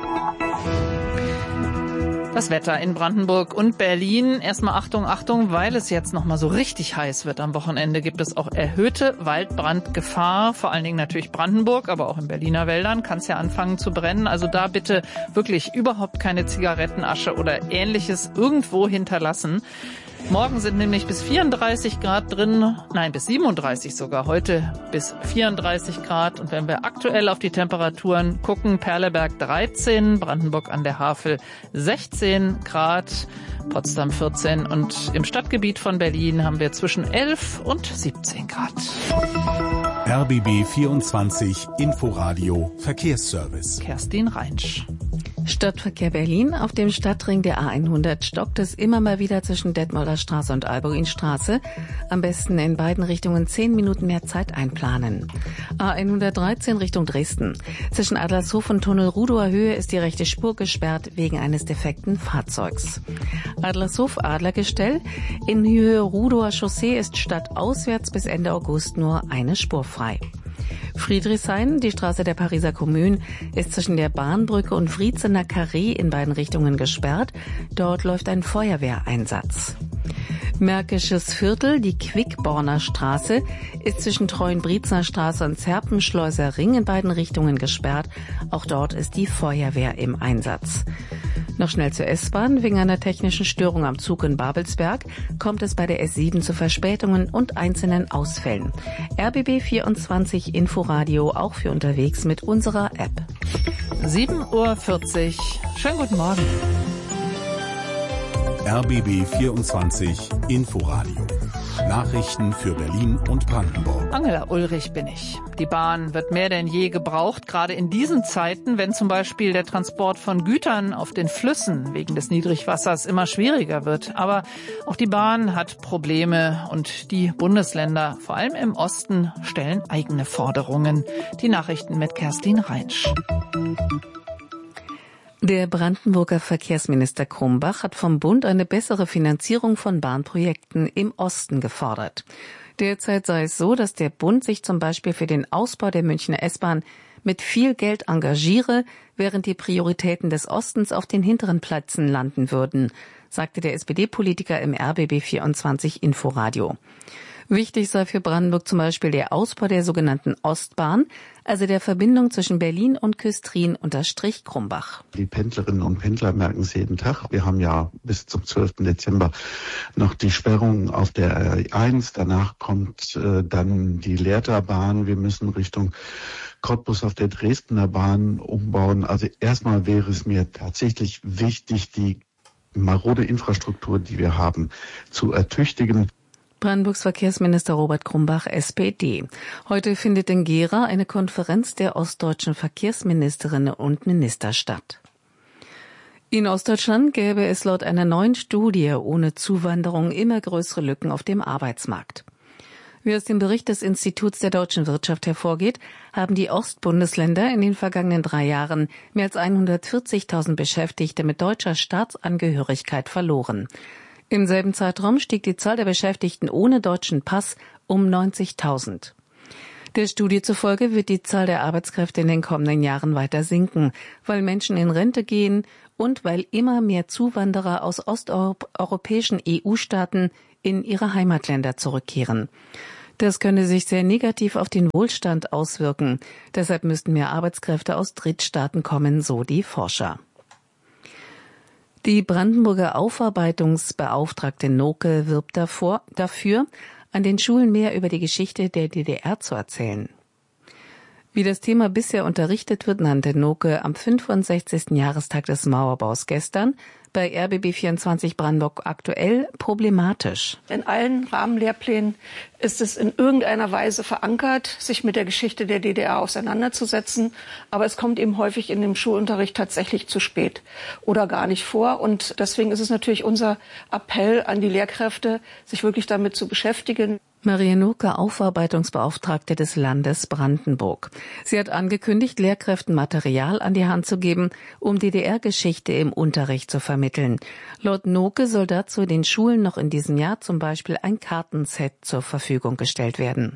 Das Wetter in Brandenburg und Berlin. Erstmal Achtung, Achtung, weil es jetzt noch mal so richtig heiß wird. Am Wochenende gibt es auch erhöhte Waldbrandgefahr. Vor allen Dingen natürlich Brandenburg, aber auch in Berliner Wäldern kann es ja anfangen zu brennen. Also da bitte wirklich überhaupt keine Zigarettenasche oder Ähnliches irgendwo hinterlassen. Morgen sind nämlich bis 34 Grad drin, nein, bis 37 sogar, heute bis 34 Grad. Und wenn wir aktuell auf die Temperaturen gucken, Perleberg 13, Brandenburg an der Havel 16 Grad, Potsdam 14 und im Stadtgebiet von Berlin haben wir zwischen 11 und 17 Grad. RBB 24 Inforadio Verkehrsservice. Kerstin Reinsch. Stadtverkehr Berlin. Auf dem Stadtring der A100 stockt es immer mal wieder zwischen Detmolder Straße und Albuinstraße. Am besten in beiden Richtungen 10 Minuten mehr Zeit einplanen. A113 Richtung Dresden. Zwischen Adlershof und Tunnel Rudower Höhe ist die rechte Spur gesperrt wegen eines defekten Fahrzeugs. Adlershof Adlergestell. In Höhe Rudower Chaussee ist stadtauswärts bis Ende August nur eine Spur frei. Friedrichshain, die Straße der Pariser Kommune, ist zwischen der Bahnbrücke und Friedzener Carré in beiden Richtungen gesperrt. Dort läuft ein Feuerwehreinsatz. Märkisches Viertel, die Quickborner Straße, ist zwischen Treuenbriezner Straße und Zerpenschleuser Ring in beiden Richtungen gesperrt. Auch dort ist die Feuerwehr im Einsatz. Noch schnell zur S-Bahn. Wegen einer technischen Störung am Zug in Babelsberg kommt es bei der S7 zu Verspätungen und einzelnen Ausfällen. RBB 24 Inforadio auch für unterwegs mit unserer App. 7:40 Uhr. Schönen guten Morgen. RBB 24 Inforadio. Nachrichten für Berlin und Brandenburg. Angela Ulrich bin ich. Die Bahn wird mehr denn je gebraucht, gerade in diesen Zeiten, wenn zum Beispiel der Transport von Gütern auf den Flüssen wegen des Niedrigwassers immer schwieriger wird. Aber auch die Bahn hat Probleme und die Bundesländer, vor allem im Osten, stellen eigene Forderungen. Die Nachrichten mit Kerstin Reinsch. Der Brandenburger Verkehrsminister Krumbach hat vom Bund eine bessere Finanzierung von Bahnprojekten im Osten gefordert. Derzeit sei es so, dass der Bund sich zum Beispiel für den Ausbau der Münchner S-Bahn mit viel Geld engagiere, während die Prioritäten des Ostens auf den hinteren Plätzen landen würden, sagte der SPD-Politiker im RBB 24 Inforadio. Wichtig sei für Brandenburg zum Beispiel der Ausbau der sogenannten Ostbahn, also der Verbindung zwischen Berlin und Küstrin, unterstrich Krumbach. Die Pendlerinnen und Pendler merken es jeden Tag. Wir haben ja bis zum 12. Dezember noch die Sperrung auf der R1. Danach kommt dann die Lehrterbahn. Wir müssen Richtung Cottbus auf der Dresdner Bahn umbauen. Also erstmal wäre es mir tatsächlich wichtig, die marode Infrastruktur, die wir haben, zu ertüchtigen. Brandenburgs Verkehrsminister Robert Grumbach, SPD. Heute findet in Gera eine Konferenz der ostdeutschen Verkehrsministerinnen und Minister statt. In Ostdeutschland gäbe es laut einer neuen Studie ohne Zuwanderung immer größere Lücken auf dem Arbeitsmarkt. Wie aus dem Bericht des Instituts der deutschen Wirtschaft hervorgeht, haben die Ostbundesländer in den vergangenen 3 Jahren mehr als 140.000 Beschäftigte mit deutscher Staatsangehörigkeit verloren. Im selben Zeitraum stieg die Zahl der Beschäftigten ohne deutschen Pass um 90.000. Der Studie zufolge wird die Zahl der Arbeitskräfte in den kommenden Jahren weiter sinken, weil Menschen in Rente gehen und weil immer mehr Zuwanderer aus osteuropäischen EU-Staaten in ihre Heimatländer zurückkehren. Das könne sich sehr negativ auf den Wohlstand auswirken. Deshalb müssten mehr Arbeitskräfte aus Drittstaaten kommen, so die Forscher. Die Brandenburger Aufarbeitungsbeauftragte Noke wirbt dafür, an den Schulen mehr über die Geschichte der DDR zu erzählen. Wie das Thema bisher unterrichtet wird, nannte Noke am 65. Jahrestag des Mauerbaus gestern bei RBB24 Brandenburg aktuell problematisch. In allen Rahmenlehrplänen ist es in irgendeiner Weise verankert, sich mit der Geschichte der DDR auseinanderzusetzen. Aber es kommt eben häufig in dem Schulunterricht tatsächlich zu spät oder gar nicht vor. Und deswegen ist es natürlich unser Appell an die Lehrkräfte, sich wirklich damit zu beschäftigen. Maria Noke, Aufarbeitungsbeauftragte des Landes Brandenburg. Sie hat angekündigt, Lehrkräften Material an die Hand zu geben, um DDR-Geschichte im Unterricht zu vermitteln. Laut Noke soll dazu den Schulen noch in diesem Jahr zum Beispiel ein Kartenset zur Verfügung gestellt werden.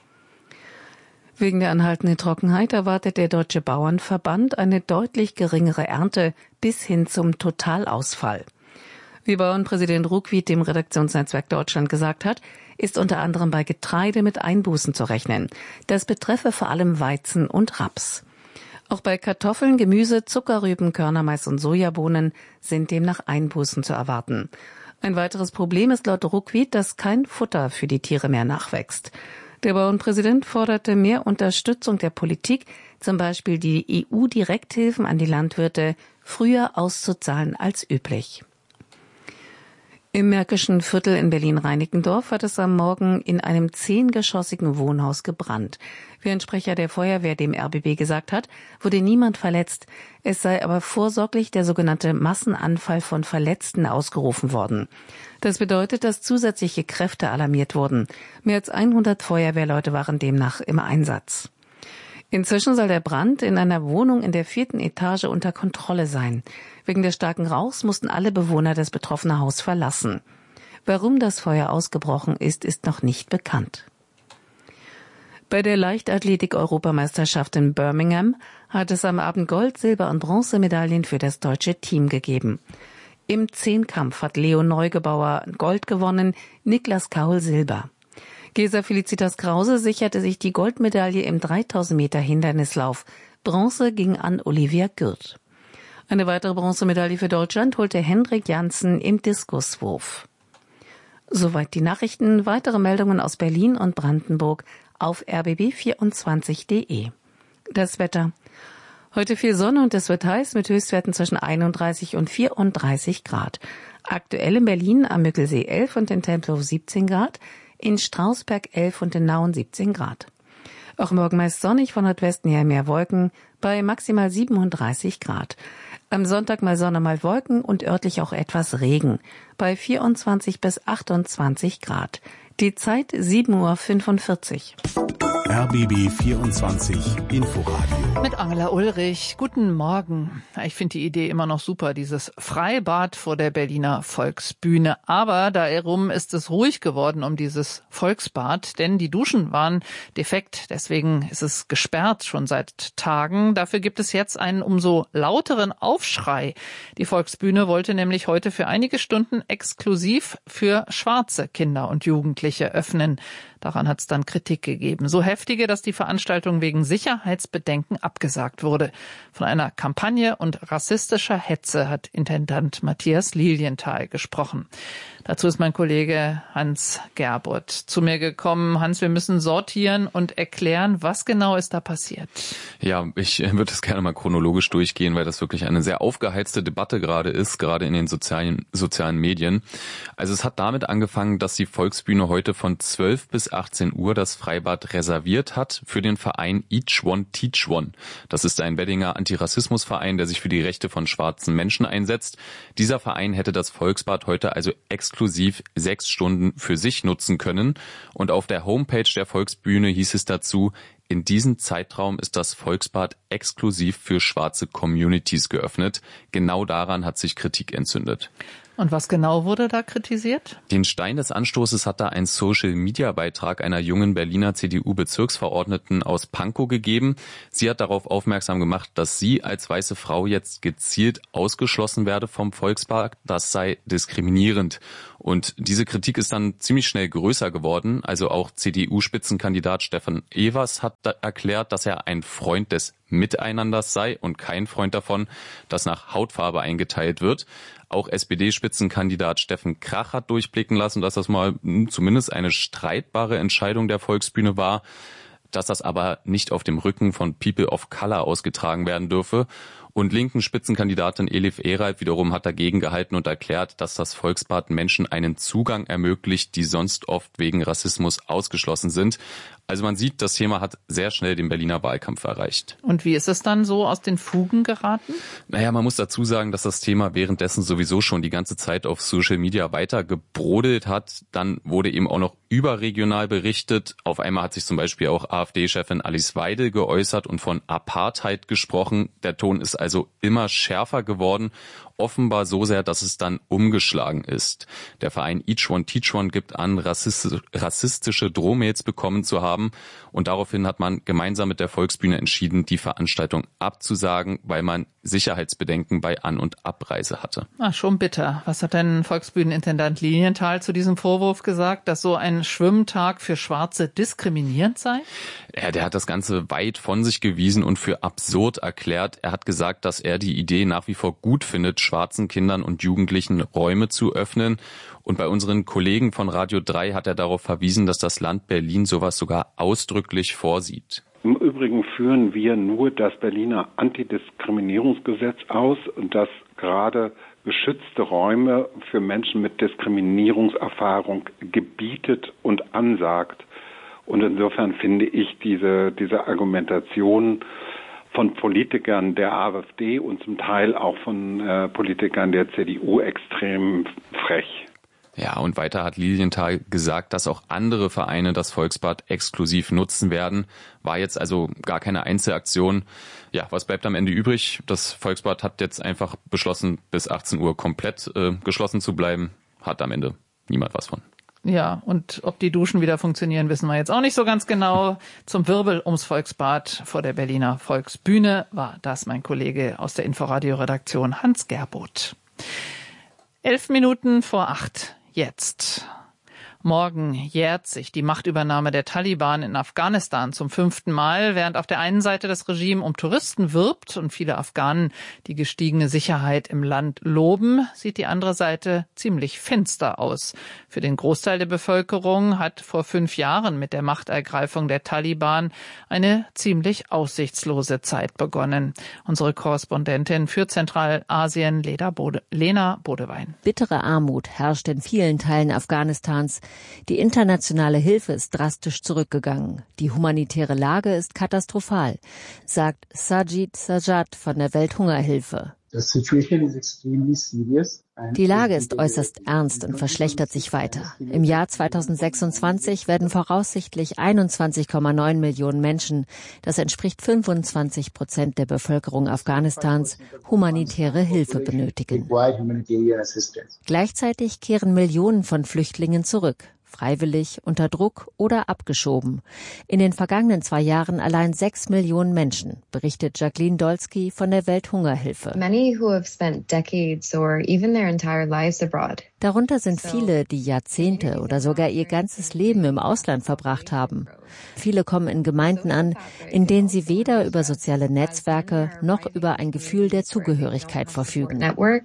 Wegen der anhaltenden Trockenheit erwartet der Deutsche Bauernverband eine deutlich geringere Ernte bis hin zum Totalausfall. Wie Bauernpräsident Ruckwied dem Redaktionsnetzwerk Deutschland gesagt hat, ist unter anderem bei Getreide mit Einbußen zu rechnen. Das betreffe vor allem Weizen und Raps. Auch bei Kartoffeln, Gemüse, Zuckerrüben, Körnermais und Sojabohnen sind demnach Einbußen zu erwarten. Ein weiteres Problem ist laut Ruckwied, dass kein Futter für die Tiere mehr nachwächst. Der Bauernpräsident forderte mehr Unterstützung der Politik, zum Beispiel die EU-Direkthilfen an die Landwirte, früher auszuzahlen als üblich. Im Märkischen Viertel in Berlin-Reinickendorf hat es am Morgen in einem 10-geschossigen Wohnhaus gebrannt. Wie ein Sprecher der Feuerwehr dem RBB gesagt hat, wurde niemand verletzt. Es sei aber vorsorglich der sogenannte Massenanfall von Verletzten ausgerufen worden. Das bedeutet, dass zusätzliche Kräfte alarmiert wurden. Mehr als 100 Feuerwehrleute waren demnach im Einsatz. Inzwischen soll der Brand in einer Wohnung in der 4. Etage unter Kontrolle sein. Wegen des starken Rauchs mussten alle Bewohner das betroffene Haus verlassen. Warum das Feuer ausgebrochen ist, ist noch nicht bekannt. Bei der Leichtathletik-Europameisterschaft in Birmingham hat es am Abend Gold-, Silber- und Bronzemedaillen für das deutsche Team gegeben. Im Zehnkampf hat Leo Neugebauer Gold gewonnen, Niklas Kaul Silber. Gesa Felicitas Krause sicherte sich die Goldmedaille im 3000 Meter Hindernislauf. Bronze ging an Olivia Gürt. Eine weitere Bronzemedaille für Deutschland holte Hendrik Janssen im Diskuswurf. Soweit die Nachrichten. Weitere Meldungen aus Berlin und Brandenburg auf rbb24.de. Das Wetter. Heute viel Sonne und es wird heiß mit Höchstwerten zwischen 31 und 34 Grad. Aktuell in Berlin am Müggelsee 11 und in Tempelhof 17 Grad. In Strausberg 11 und in Nauen 17 Grad. Auch morgen meist sonnig, von Nordwesten her mehr Wolken, bei maximal 37 Grad. Am Sonntag mal Sonne, mal Wolken und örtlich auch etwas Regen, bei 24 bis 28 Grad. Die Zeit 7:45 Uhr. RBB 24 Inforadio. Mit Angela Ulrich. Guten Morgen. Ich finde die Idee immer noch super, dieses Freibad vor der Berliner Volksbühne. Aber darum ist es ruhig geworden um dieses Volksbad, denn die Duschen waren defekt. Deswegen ist es gesperrt schon seit Tagen. Dafür gibt es jetzt einen umso lauteren Aufschrei. Die Volksbühne wollte nämlich heute für einige Stunden exklusiv für schwarze Kinder und Jugendliche öffnen. Daran hat es dann Kritik gegeben. So heftige, dass die Veranstaltung wegen Sicherheitsbedenken abgesagt wurde. Von einer Kampagne und rassistischer Hetze hat Intendant Matthias Lilienthal gesprochen. Dazu ist mein Kollege Hans Gerbold zu mir gekommen. Hans, wir müssen sortieren und erklären, was genau ist da passiert. Ja, ich würde es gerne mal chronologisch durchgehen, weil das wirklich eine sehr aufgeheizte Debatte gerade ist, gerade in den sozialen Medien. Also es hat damit angefangen, dass die Volksbühne heute von 12 bis 18 Uhr das Freibad reserviert hat für den Verein Each One Teach One. Das ist ein Weddinger Antirassismusverein, der sich für die Rechte von schwarzen Menschen einsetzt. Dieser Verein hätte das Volksbad heute also exklusiv 6 Stunden für sich nutzen können. Und auf der Homepage der Volksbühne hieß es dazu: In diesem Zeitraum ist das Volksbad exklusiv für schwarze Communities geöffnet. Genau daran hat sich Kritik entzündet. Und was genau wurde da kritisiert? Den Stein des Anstoßes hat da ein Social-Media-Beitrag einer jungen Berliner CDU-Bezirksverordneten aus Pankow gegeben. Sie hat darauf aufmerksam gemacht, dass sie als weiße Frau jetzt gezielt ausgeschlossen werde vom Volksbad. Das sei diskriminierend. Und diese Kritik ist dann ziemlich schnell größer geworden. Also auch CDU-Spitzenkandidat Stefan Evers hat erklärt, dass er ein Freund des Miteinanders sei und kein Freund davon, dass nach Hautfarbe eingeteilt wird. Auch SPD-Spitzenkandidat Steffen Krach hat durchblicken lassen, dass das mal zumindest eine streitbare Entscheidung der Volksbühne war, dass das aber nicht auf dem Rücken von People of Color ausgetragen werden dürfe. Und linken Spitzenkandidatin Elif Eralp wiederum hat dagegen gehalten und erklärt, dass das Volksbad Menschen einen Zugang ermöglicht, die sonst oft wegen Rassismus ausgeschlossen sind. Also man sieht, das Thema hat sehr schnell den Berliner Wahlkampf erreicht. Und wie ist es dann so aus den Fugen geraten? Naja, man muss dazu sagen, dass das Thema währenddessen sowieso schon die ganze Zeit auf Social Media weiter gebrodelt hat. Dann wurde eben auch noch überregional berichtet. Auf einmal hat sich zum Beispiel auch AfD-Chefin Alice Weidel geäußert und von Apartheid gesprochen. Der Ton ist also immer schärfer geworden. Offenbar so sehr, dass es dann umgeschlagen ist. Der Verein Each One Teach One gibt an, rassistische Drohmails bekommen zu haben. Und daraufhin hat man gemeinsam mit der Volksbühne entschieden, die Veranstaltung abzusagen, weil man Sicherheitsbedenken bei An- und Abreise hatte. Ach, schon bitter. Was hat denn Volksbühnenintendant Lilienthal zu diesem Vorwurf gesagt, dass so ein Schwimmtag für Schwarze diskriminierend sei? Ja, der hat das Ganze weit von sich gewiesen und für absurd erklärt. Er hat gesagt, dass er die Idee nach wie vor gut findet, schwarzen Kindern und Jugendlichen Räume zu öffnen. Und bei unseren Kollegen von Radio 3 hat er darauf verwiesen, dass das Land Berlin sowas sogar ausdrücklich vorsieht. Im Übrigen führen wir nur das Berliner Antidiskriminierungsgesetz aus, das gerade geschützte Räume für Menschen mit Diskriminierungserfahrung gebietet und ansagt. Und insofern finde ich diese Argumentation von Politikern der AfD und zum Teil auch von Politikern der CDU extrem frech. Ja, und weiter hat Lilienthal gesagt, dass auch andere Vereine das Volksbad exklusiv nutzen werden. War jetzt also gar keine Einzelaktion. Ja, was bleibt am Ende übrig? Das Volksbad hat jetzt einfach beschlossen, bis 18 Uhr komplett geschlossen zu bleiben. Hat am Ende niemand was von. Ja, und ob die Duschen wieder funktionieren, wissen wir jetzt auch nicht so ganz genau. Zum Wirbel ums Volksbad vor der Berliner Volksbühne war das mein Kollege aus der Inforadio-Redaktion Hans Gerbold. 7:11 jetzt. Morgen jährt sich die Machtübernahme der Taliban in Afghanistan zum 5. Mal, während auf der einen Seite das Regime um Touristen wirbt und viele Afghanen die gestiegene Sicherheit im Land loben, sieht die andere Seite ziemlich finster aus. Für den Großteil der Bevölkerung hat vor 5 Jahren mit der Machtergreifung der Taliban eine ziemlich aussichtslose Zeit begonnen. Unsere Korrespondentin für Zentralasien, Lena Bodewein. Bittere Armut herrscht in vielen Teilen Afghanistans. Die internationale Hilfe ist drastisch zurückgegangen. Die humanitäre Lage ist katastrophal, sagt Sajid Sajad von der Welthungerhilfe. Die Lage ist äußerst ernst und verschlechtert sich weiter. Im Jahr 2026 werden voraussichtlich 21,9 Millionen Menschen, das entspricht 25% der Bevölkerung Afghanistans, humanitäre Hilfe benötigen. Gleichzeitig kehren Millionen von Flüchtlingen zurück. Freiwillig, unter Druck oder abgeschoben. In den vergangenen 2 Jahren allein 6 Millionen Menschen, berichtet Jacqueline Dolsky von der Welthungerhilfe. Darunter sind viele, die Jahrzehnte oder sogar ihr ganzes Leben im Ausland verbracht haben. Viele kommen in Gemeinden an, in denen sie weder über soziale Netzwerke noch über ein Gefühl der Zugehörigkeit verfügen.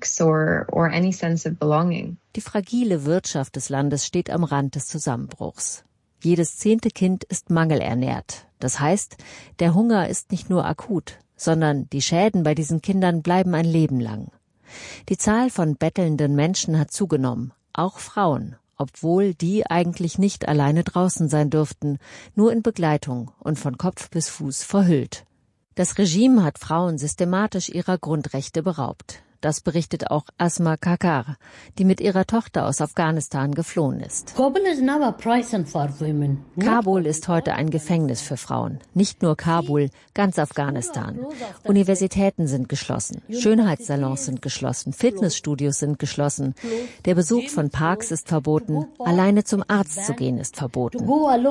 Die fragile Wirtschaft des Landes steht am Rand des Zusammenbruchs. Jedes 10. Kind ist mangelernährt. Das heißt, der Hunger ist nicht nur akut, sondern die Schäden bei diesen Kindern bleiben ein Leben lang. Die Zahl von bettelnden Menschen hat zugenommen, auch Frauen, obwohl die eigentlich nicht alleine draußen sein dürften, nur in Begleitung und von Kopf bis Fuß verhüllt. Das Regime hat Frauen systematisch ihrer Grundrechte beraubt. Das berichtet auch Asma Kakar, die mit ihrer Tochter aus Afghanistan geflohen ist. Kabul ist heute ein Gefängnis für Frauen. Nicht nur Kabul, ganz Afghanistan. Universitäten sind geschlossen, Schönheitssalons sind geschlossen, Fitnessstudios sind geschlossen. Der Besuch von Parks ist verboten, alleine zum Arzt zu gehen ist verboten.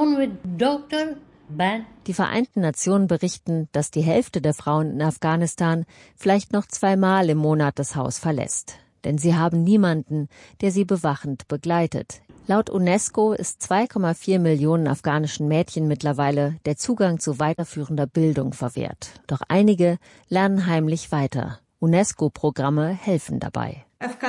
Die Vereinten Nationen berichten, dass die Hälfte der Frauen in Afghanistan vielleicht noch 2-mal im Monat das Haus verlässt. Denn sie haben niemanden, der sie bewachend begleitet. Laut UNESCO ist 2,4 Millionen afghanischen Mädchen mittlerweile der Zugang zu weiterführender Bildung verwehrt. Doch einige lernen heimlich weiter. UNESCO-Programme helfen dabei.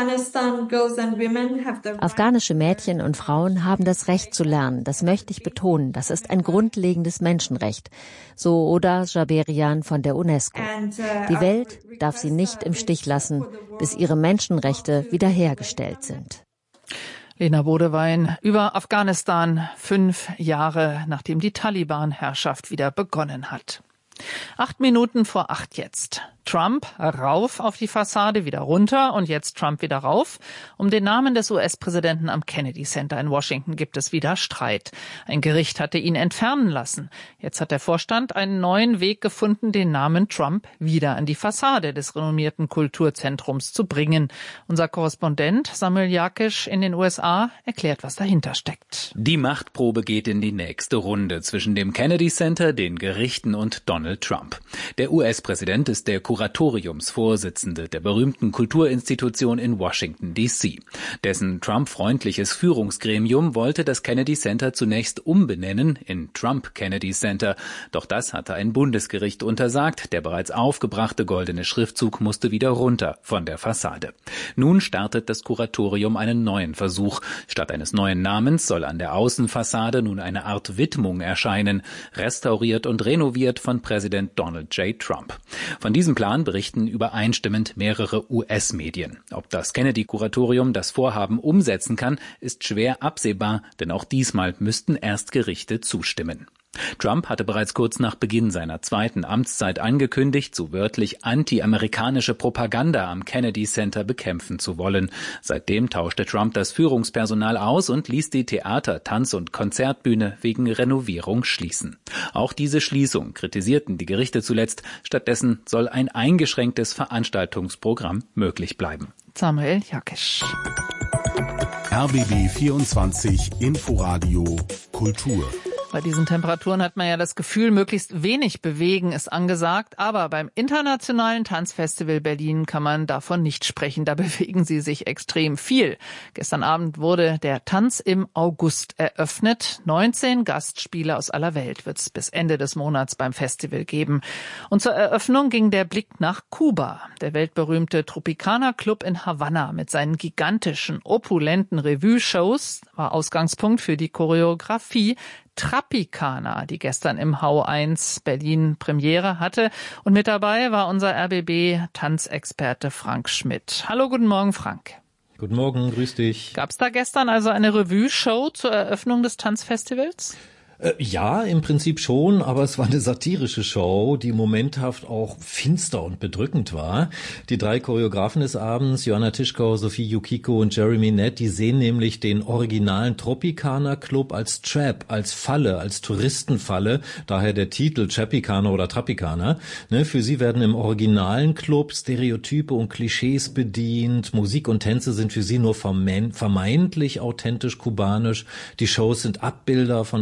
Afghanische Mädchen und Frauen haben das Recht zu lernen. Das möchte ich betonen. Das ist ein grundlegendes Menschenrecht. So Oda Jaberian von der UNESCO. Die Welt darf sie nicht im Stich lassen, bis ihre Menschenrechte wiederhergestellt sind. Lena Bodewein über Afghanistan, 5 Jahre nachdem die Taliban-Herrschaft wieder begonnen hat. 7:08 jetzt. Trump rauf auf die Fassade, wieder runter und jetzt Trump wieder rauf. Um den Namen des US-Präsidenten am Kennedy Center in Washington gibt es wieder Streit. Ein Gericht hatte ihn entfernen lassen. Jetzt hat der Vorstand einen neuen Weg gefunden, den Namen Trump wieder an die Fassade des renommierten Kulturzentrums zu bringen. Unser Korrespondent Samuel Jakisch in den USA erklärt, was dahinter steckt. Die Machtprobe geht in die nächste Runde zwischen dem Kennedy Center, den Gerichten und Donald Trump. Der US-Präsident ist der Kuratoriumsvorsitzende der berühmten Kulturinstitution in Washington, D.C. Dessen Trump-freundliches Führungsgremium wollte das Kennedy Center zunächst umbenennen in Trump Kennedy Center. Doch das hatte ein Bundesgericht untersagt. Der bereits aufgebrachte goldene Schriftzug musste wieder runter von der Fassade. Nun startet das Kuratorium einen neuen Versuch. Statt eines neuen Namens soll an der Außenfassade nun eine Art Widmung erscheinen, restauriert und renoviert von Präsident Donald J. Trump. Von diesem Plan berichten übereinstimmend mehrere US-Medien. Ob das Kennedy-Kuratorium das Vorhaben umsetzen kann, ist schwer absehbar, denn auch diesmal müssten erst Gerichte zustimmen. Trump hatte bereits kurz nach Beginn seiner zweiten Amtszeit angekündigt, so wörtlich anti-amerikanische Propaganda am Kennedy Center bekämpfen zu wollen. Seitdem tauschte Trump das Führungspersonal aus und ließ die Theater-, Tanz- und Konzertbühne wegen Renovierung schließen. Auch diese Schließung kritisierten die Gerichte zuletzt. Stattdessen soll ein eingeschränktes Veranstaltungsprogramm möglich bleiben. Samuel Jakisch. RBB 24 Inforadio Kultur. Bei diesen Temperaturen hat man ja das Gefühl, möglichst wenig bewegen ist angesagt. Aber beim Internationalen Tanzfestival Berlin kann man davon nicht sprechen. Da bewegen sie sich extrem viel. Gestern Abend wurde der Tanz im August eröffnet. 19 Gastspiele aus aller Welt wird es bis Ende des Monats beim Festival geben. Und zur Eröffnung ging der Blick nach Kuba. Der weltberühmte Tropicana Club in Havanna mit seinen gigantischen, opulenten Revue-Shows war Ausgangspunkt für die Choreografie Tropicana, die gestern im Hau 1 Berlin Premiere hatte. Und mit dabei war unser RBB-Tanzexperte Frank Schmidt. Hallo, guten Morgen, Frank. Guten Morgen, grüß dich. Gab es da gestern also eine Revue-Show zur Eröffnung des Tanzfestivals? Ja, im Prinzip schon, aber es war eine satirische Show, die momenthaft auch finster und bedrückend war. Die 3 Choreografen des Abends, Joanna Tischkau, Sophie Yukiko und Jeremy Nett, die sehen nämlich den originalen Tropicana Club als Trap, als Falle, als Touristenfalle, daher der Titel Tropicana oder Tropicana. Für sie werden im originalen Club Stereotype und Klischees bedient, Musik und Tänze sind für sie nur vermeintlich authentisch kubanisch, die Shows sind Abbilder von eurozentrischen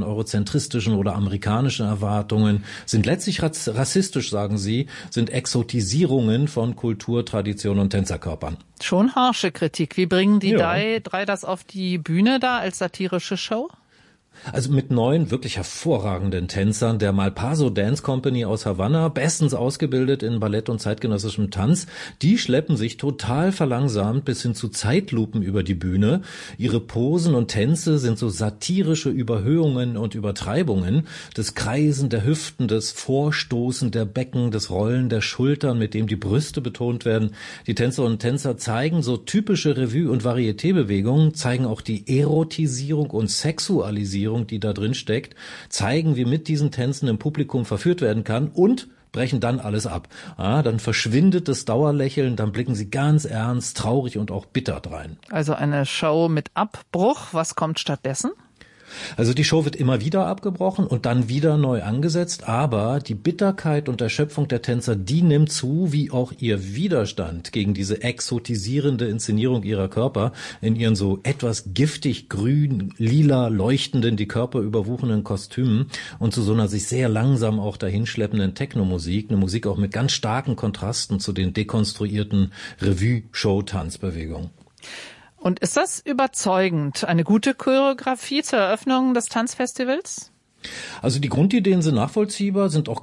zentristischen oder amerikanischen Erwartungen, sind letztlich rassistisch, sagen sie, sind Exotisierungen von Kultur, Tradition und Tänzerkörpern. Schon harsche Kritik. Wie bringen die drei das auf die Bühne da als satirische Show? Also mit 9 wirklich hervorragenden Tänzern der Malpaso Dance Company aus Havanna, bestens ausgebildet in Ballett und zeitgenössischem Tanz. Die schleppen sich total verlangsamt bis hin zu Zeitlupen über die Bühne. Ihre Posen und Tänze sind so satirische Überhöhungen und Übertreibungen. Das Kreisen der Hüften, das Vorstoßen der Becken, das Rollen der Schultern, mit dem die Brüste betont werden. Die Tänzerinnen und Tänzer zeigen so typische Revue- und Varieté-Bewegungen, zeigen auch die Erotisierung und Sexualisierung, die da drin steckt, zeigen, wie mit diesen Tänzen im Publikum verführt werden kann und brechen dann alles ab. Dann verschwindet das Dauerlächeln, dann blicken sie ganz ernst, traurig und auch bitter drein. Also eine Show mit Abbruch. Was kommt stattdessen? Also die Show wird immer wieder abgebrochen und dann wieder neu angesetzt, aber die Bitterkeit und Erschöpfung der Tänzer, die nimmt zu, wie auch ihr Widerstand gegen diese exotisierende Inszenierung ihrer Körper in ihren so etwas giftig grün, lila leuchtenden, die Körper überwuchernden Kostümen und zu so einer sich sehr langsam auch dahinschleppenden Techno-Musik, eine Musik auch mit ganz starken Kontrasten zu den dekonstruierten Revue-Show-Tanzbewegungen. Und ist das überzeugend? Eine gute Choreografie zur Eröffnung des Tanzfestivals? Also die Grundideen sind nachvollziehbar, sind auch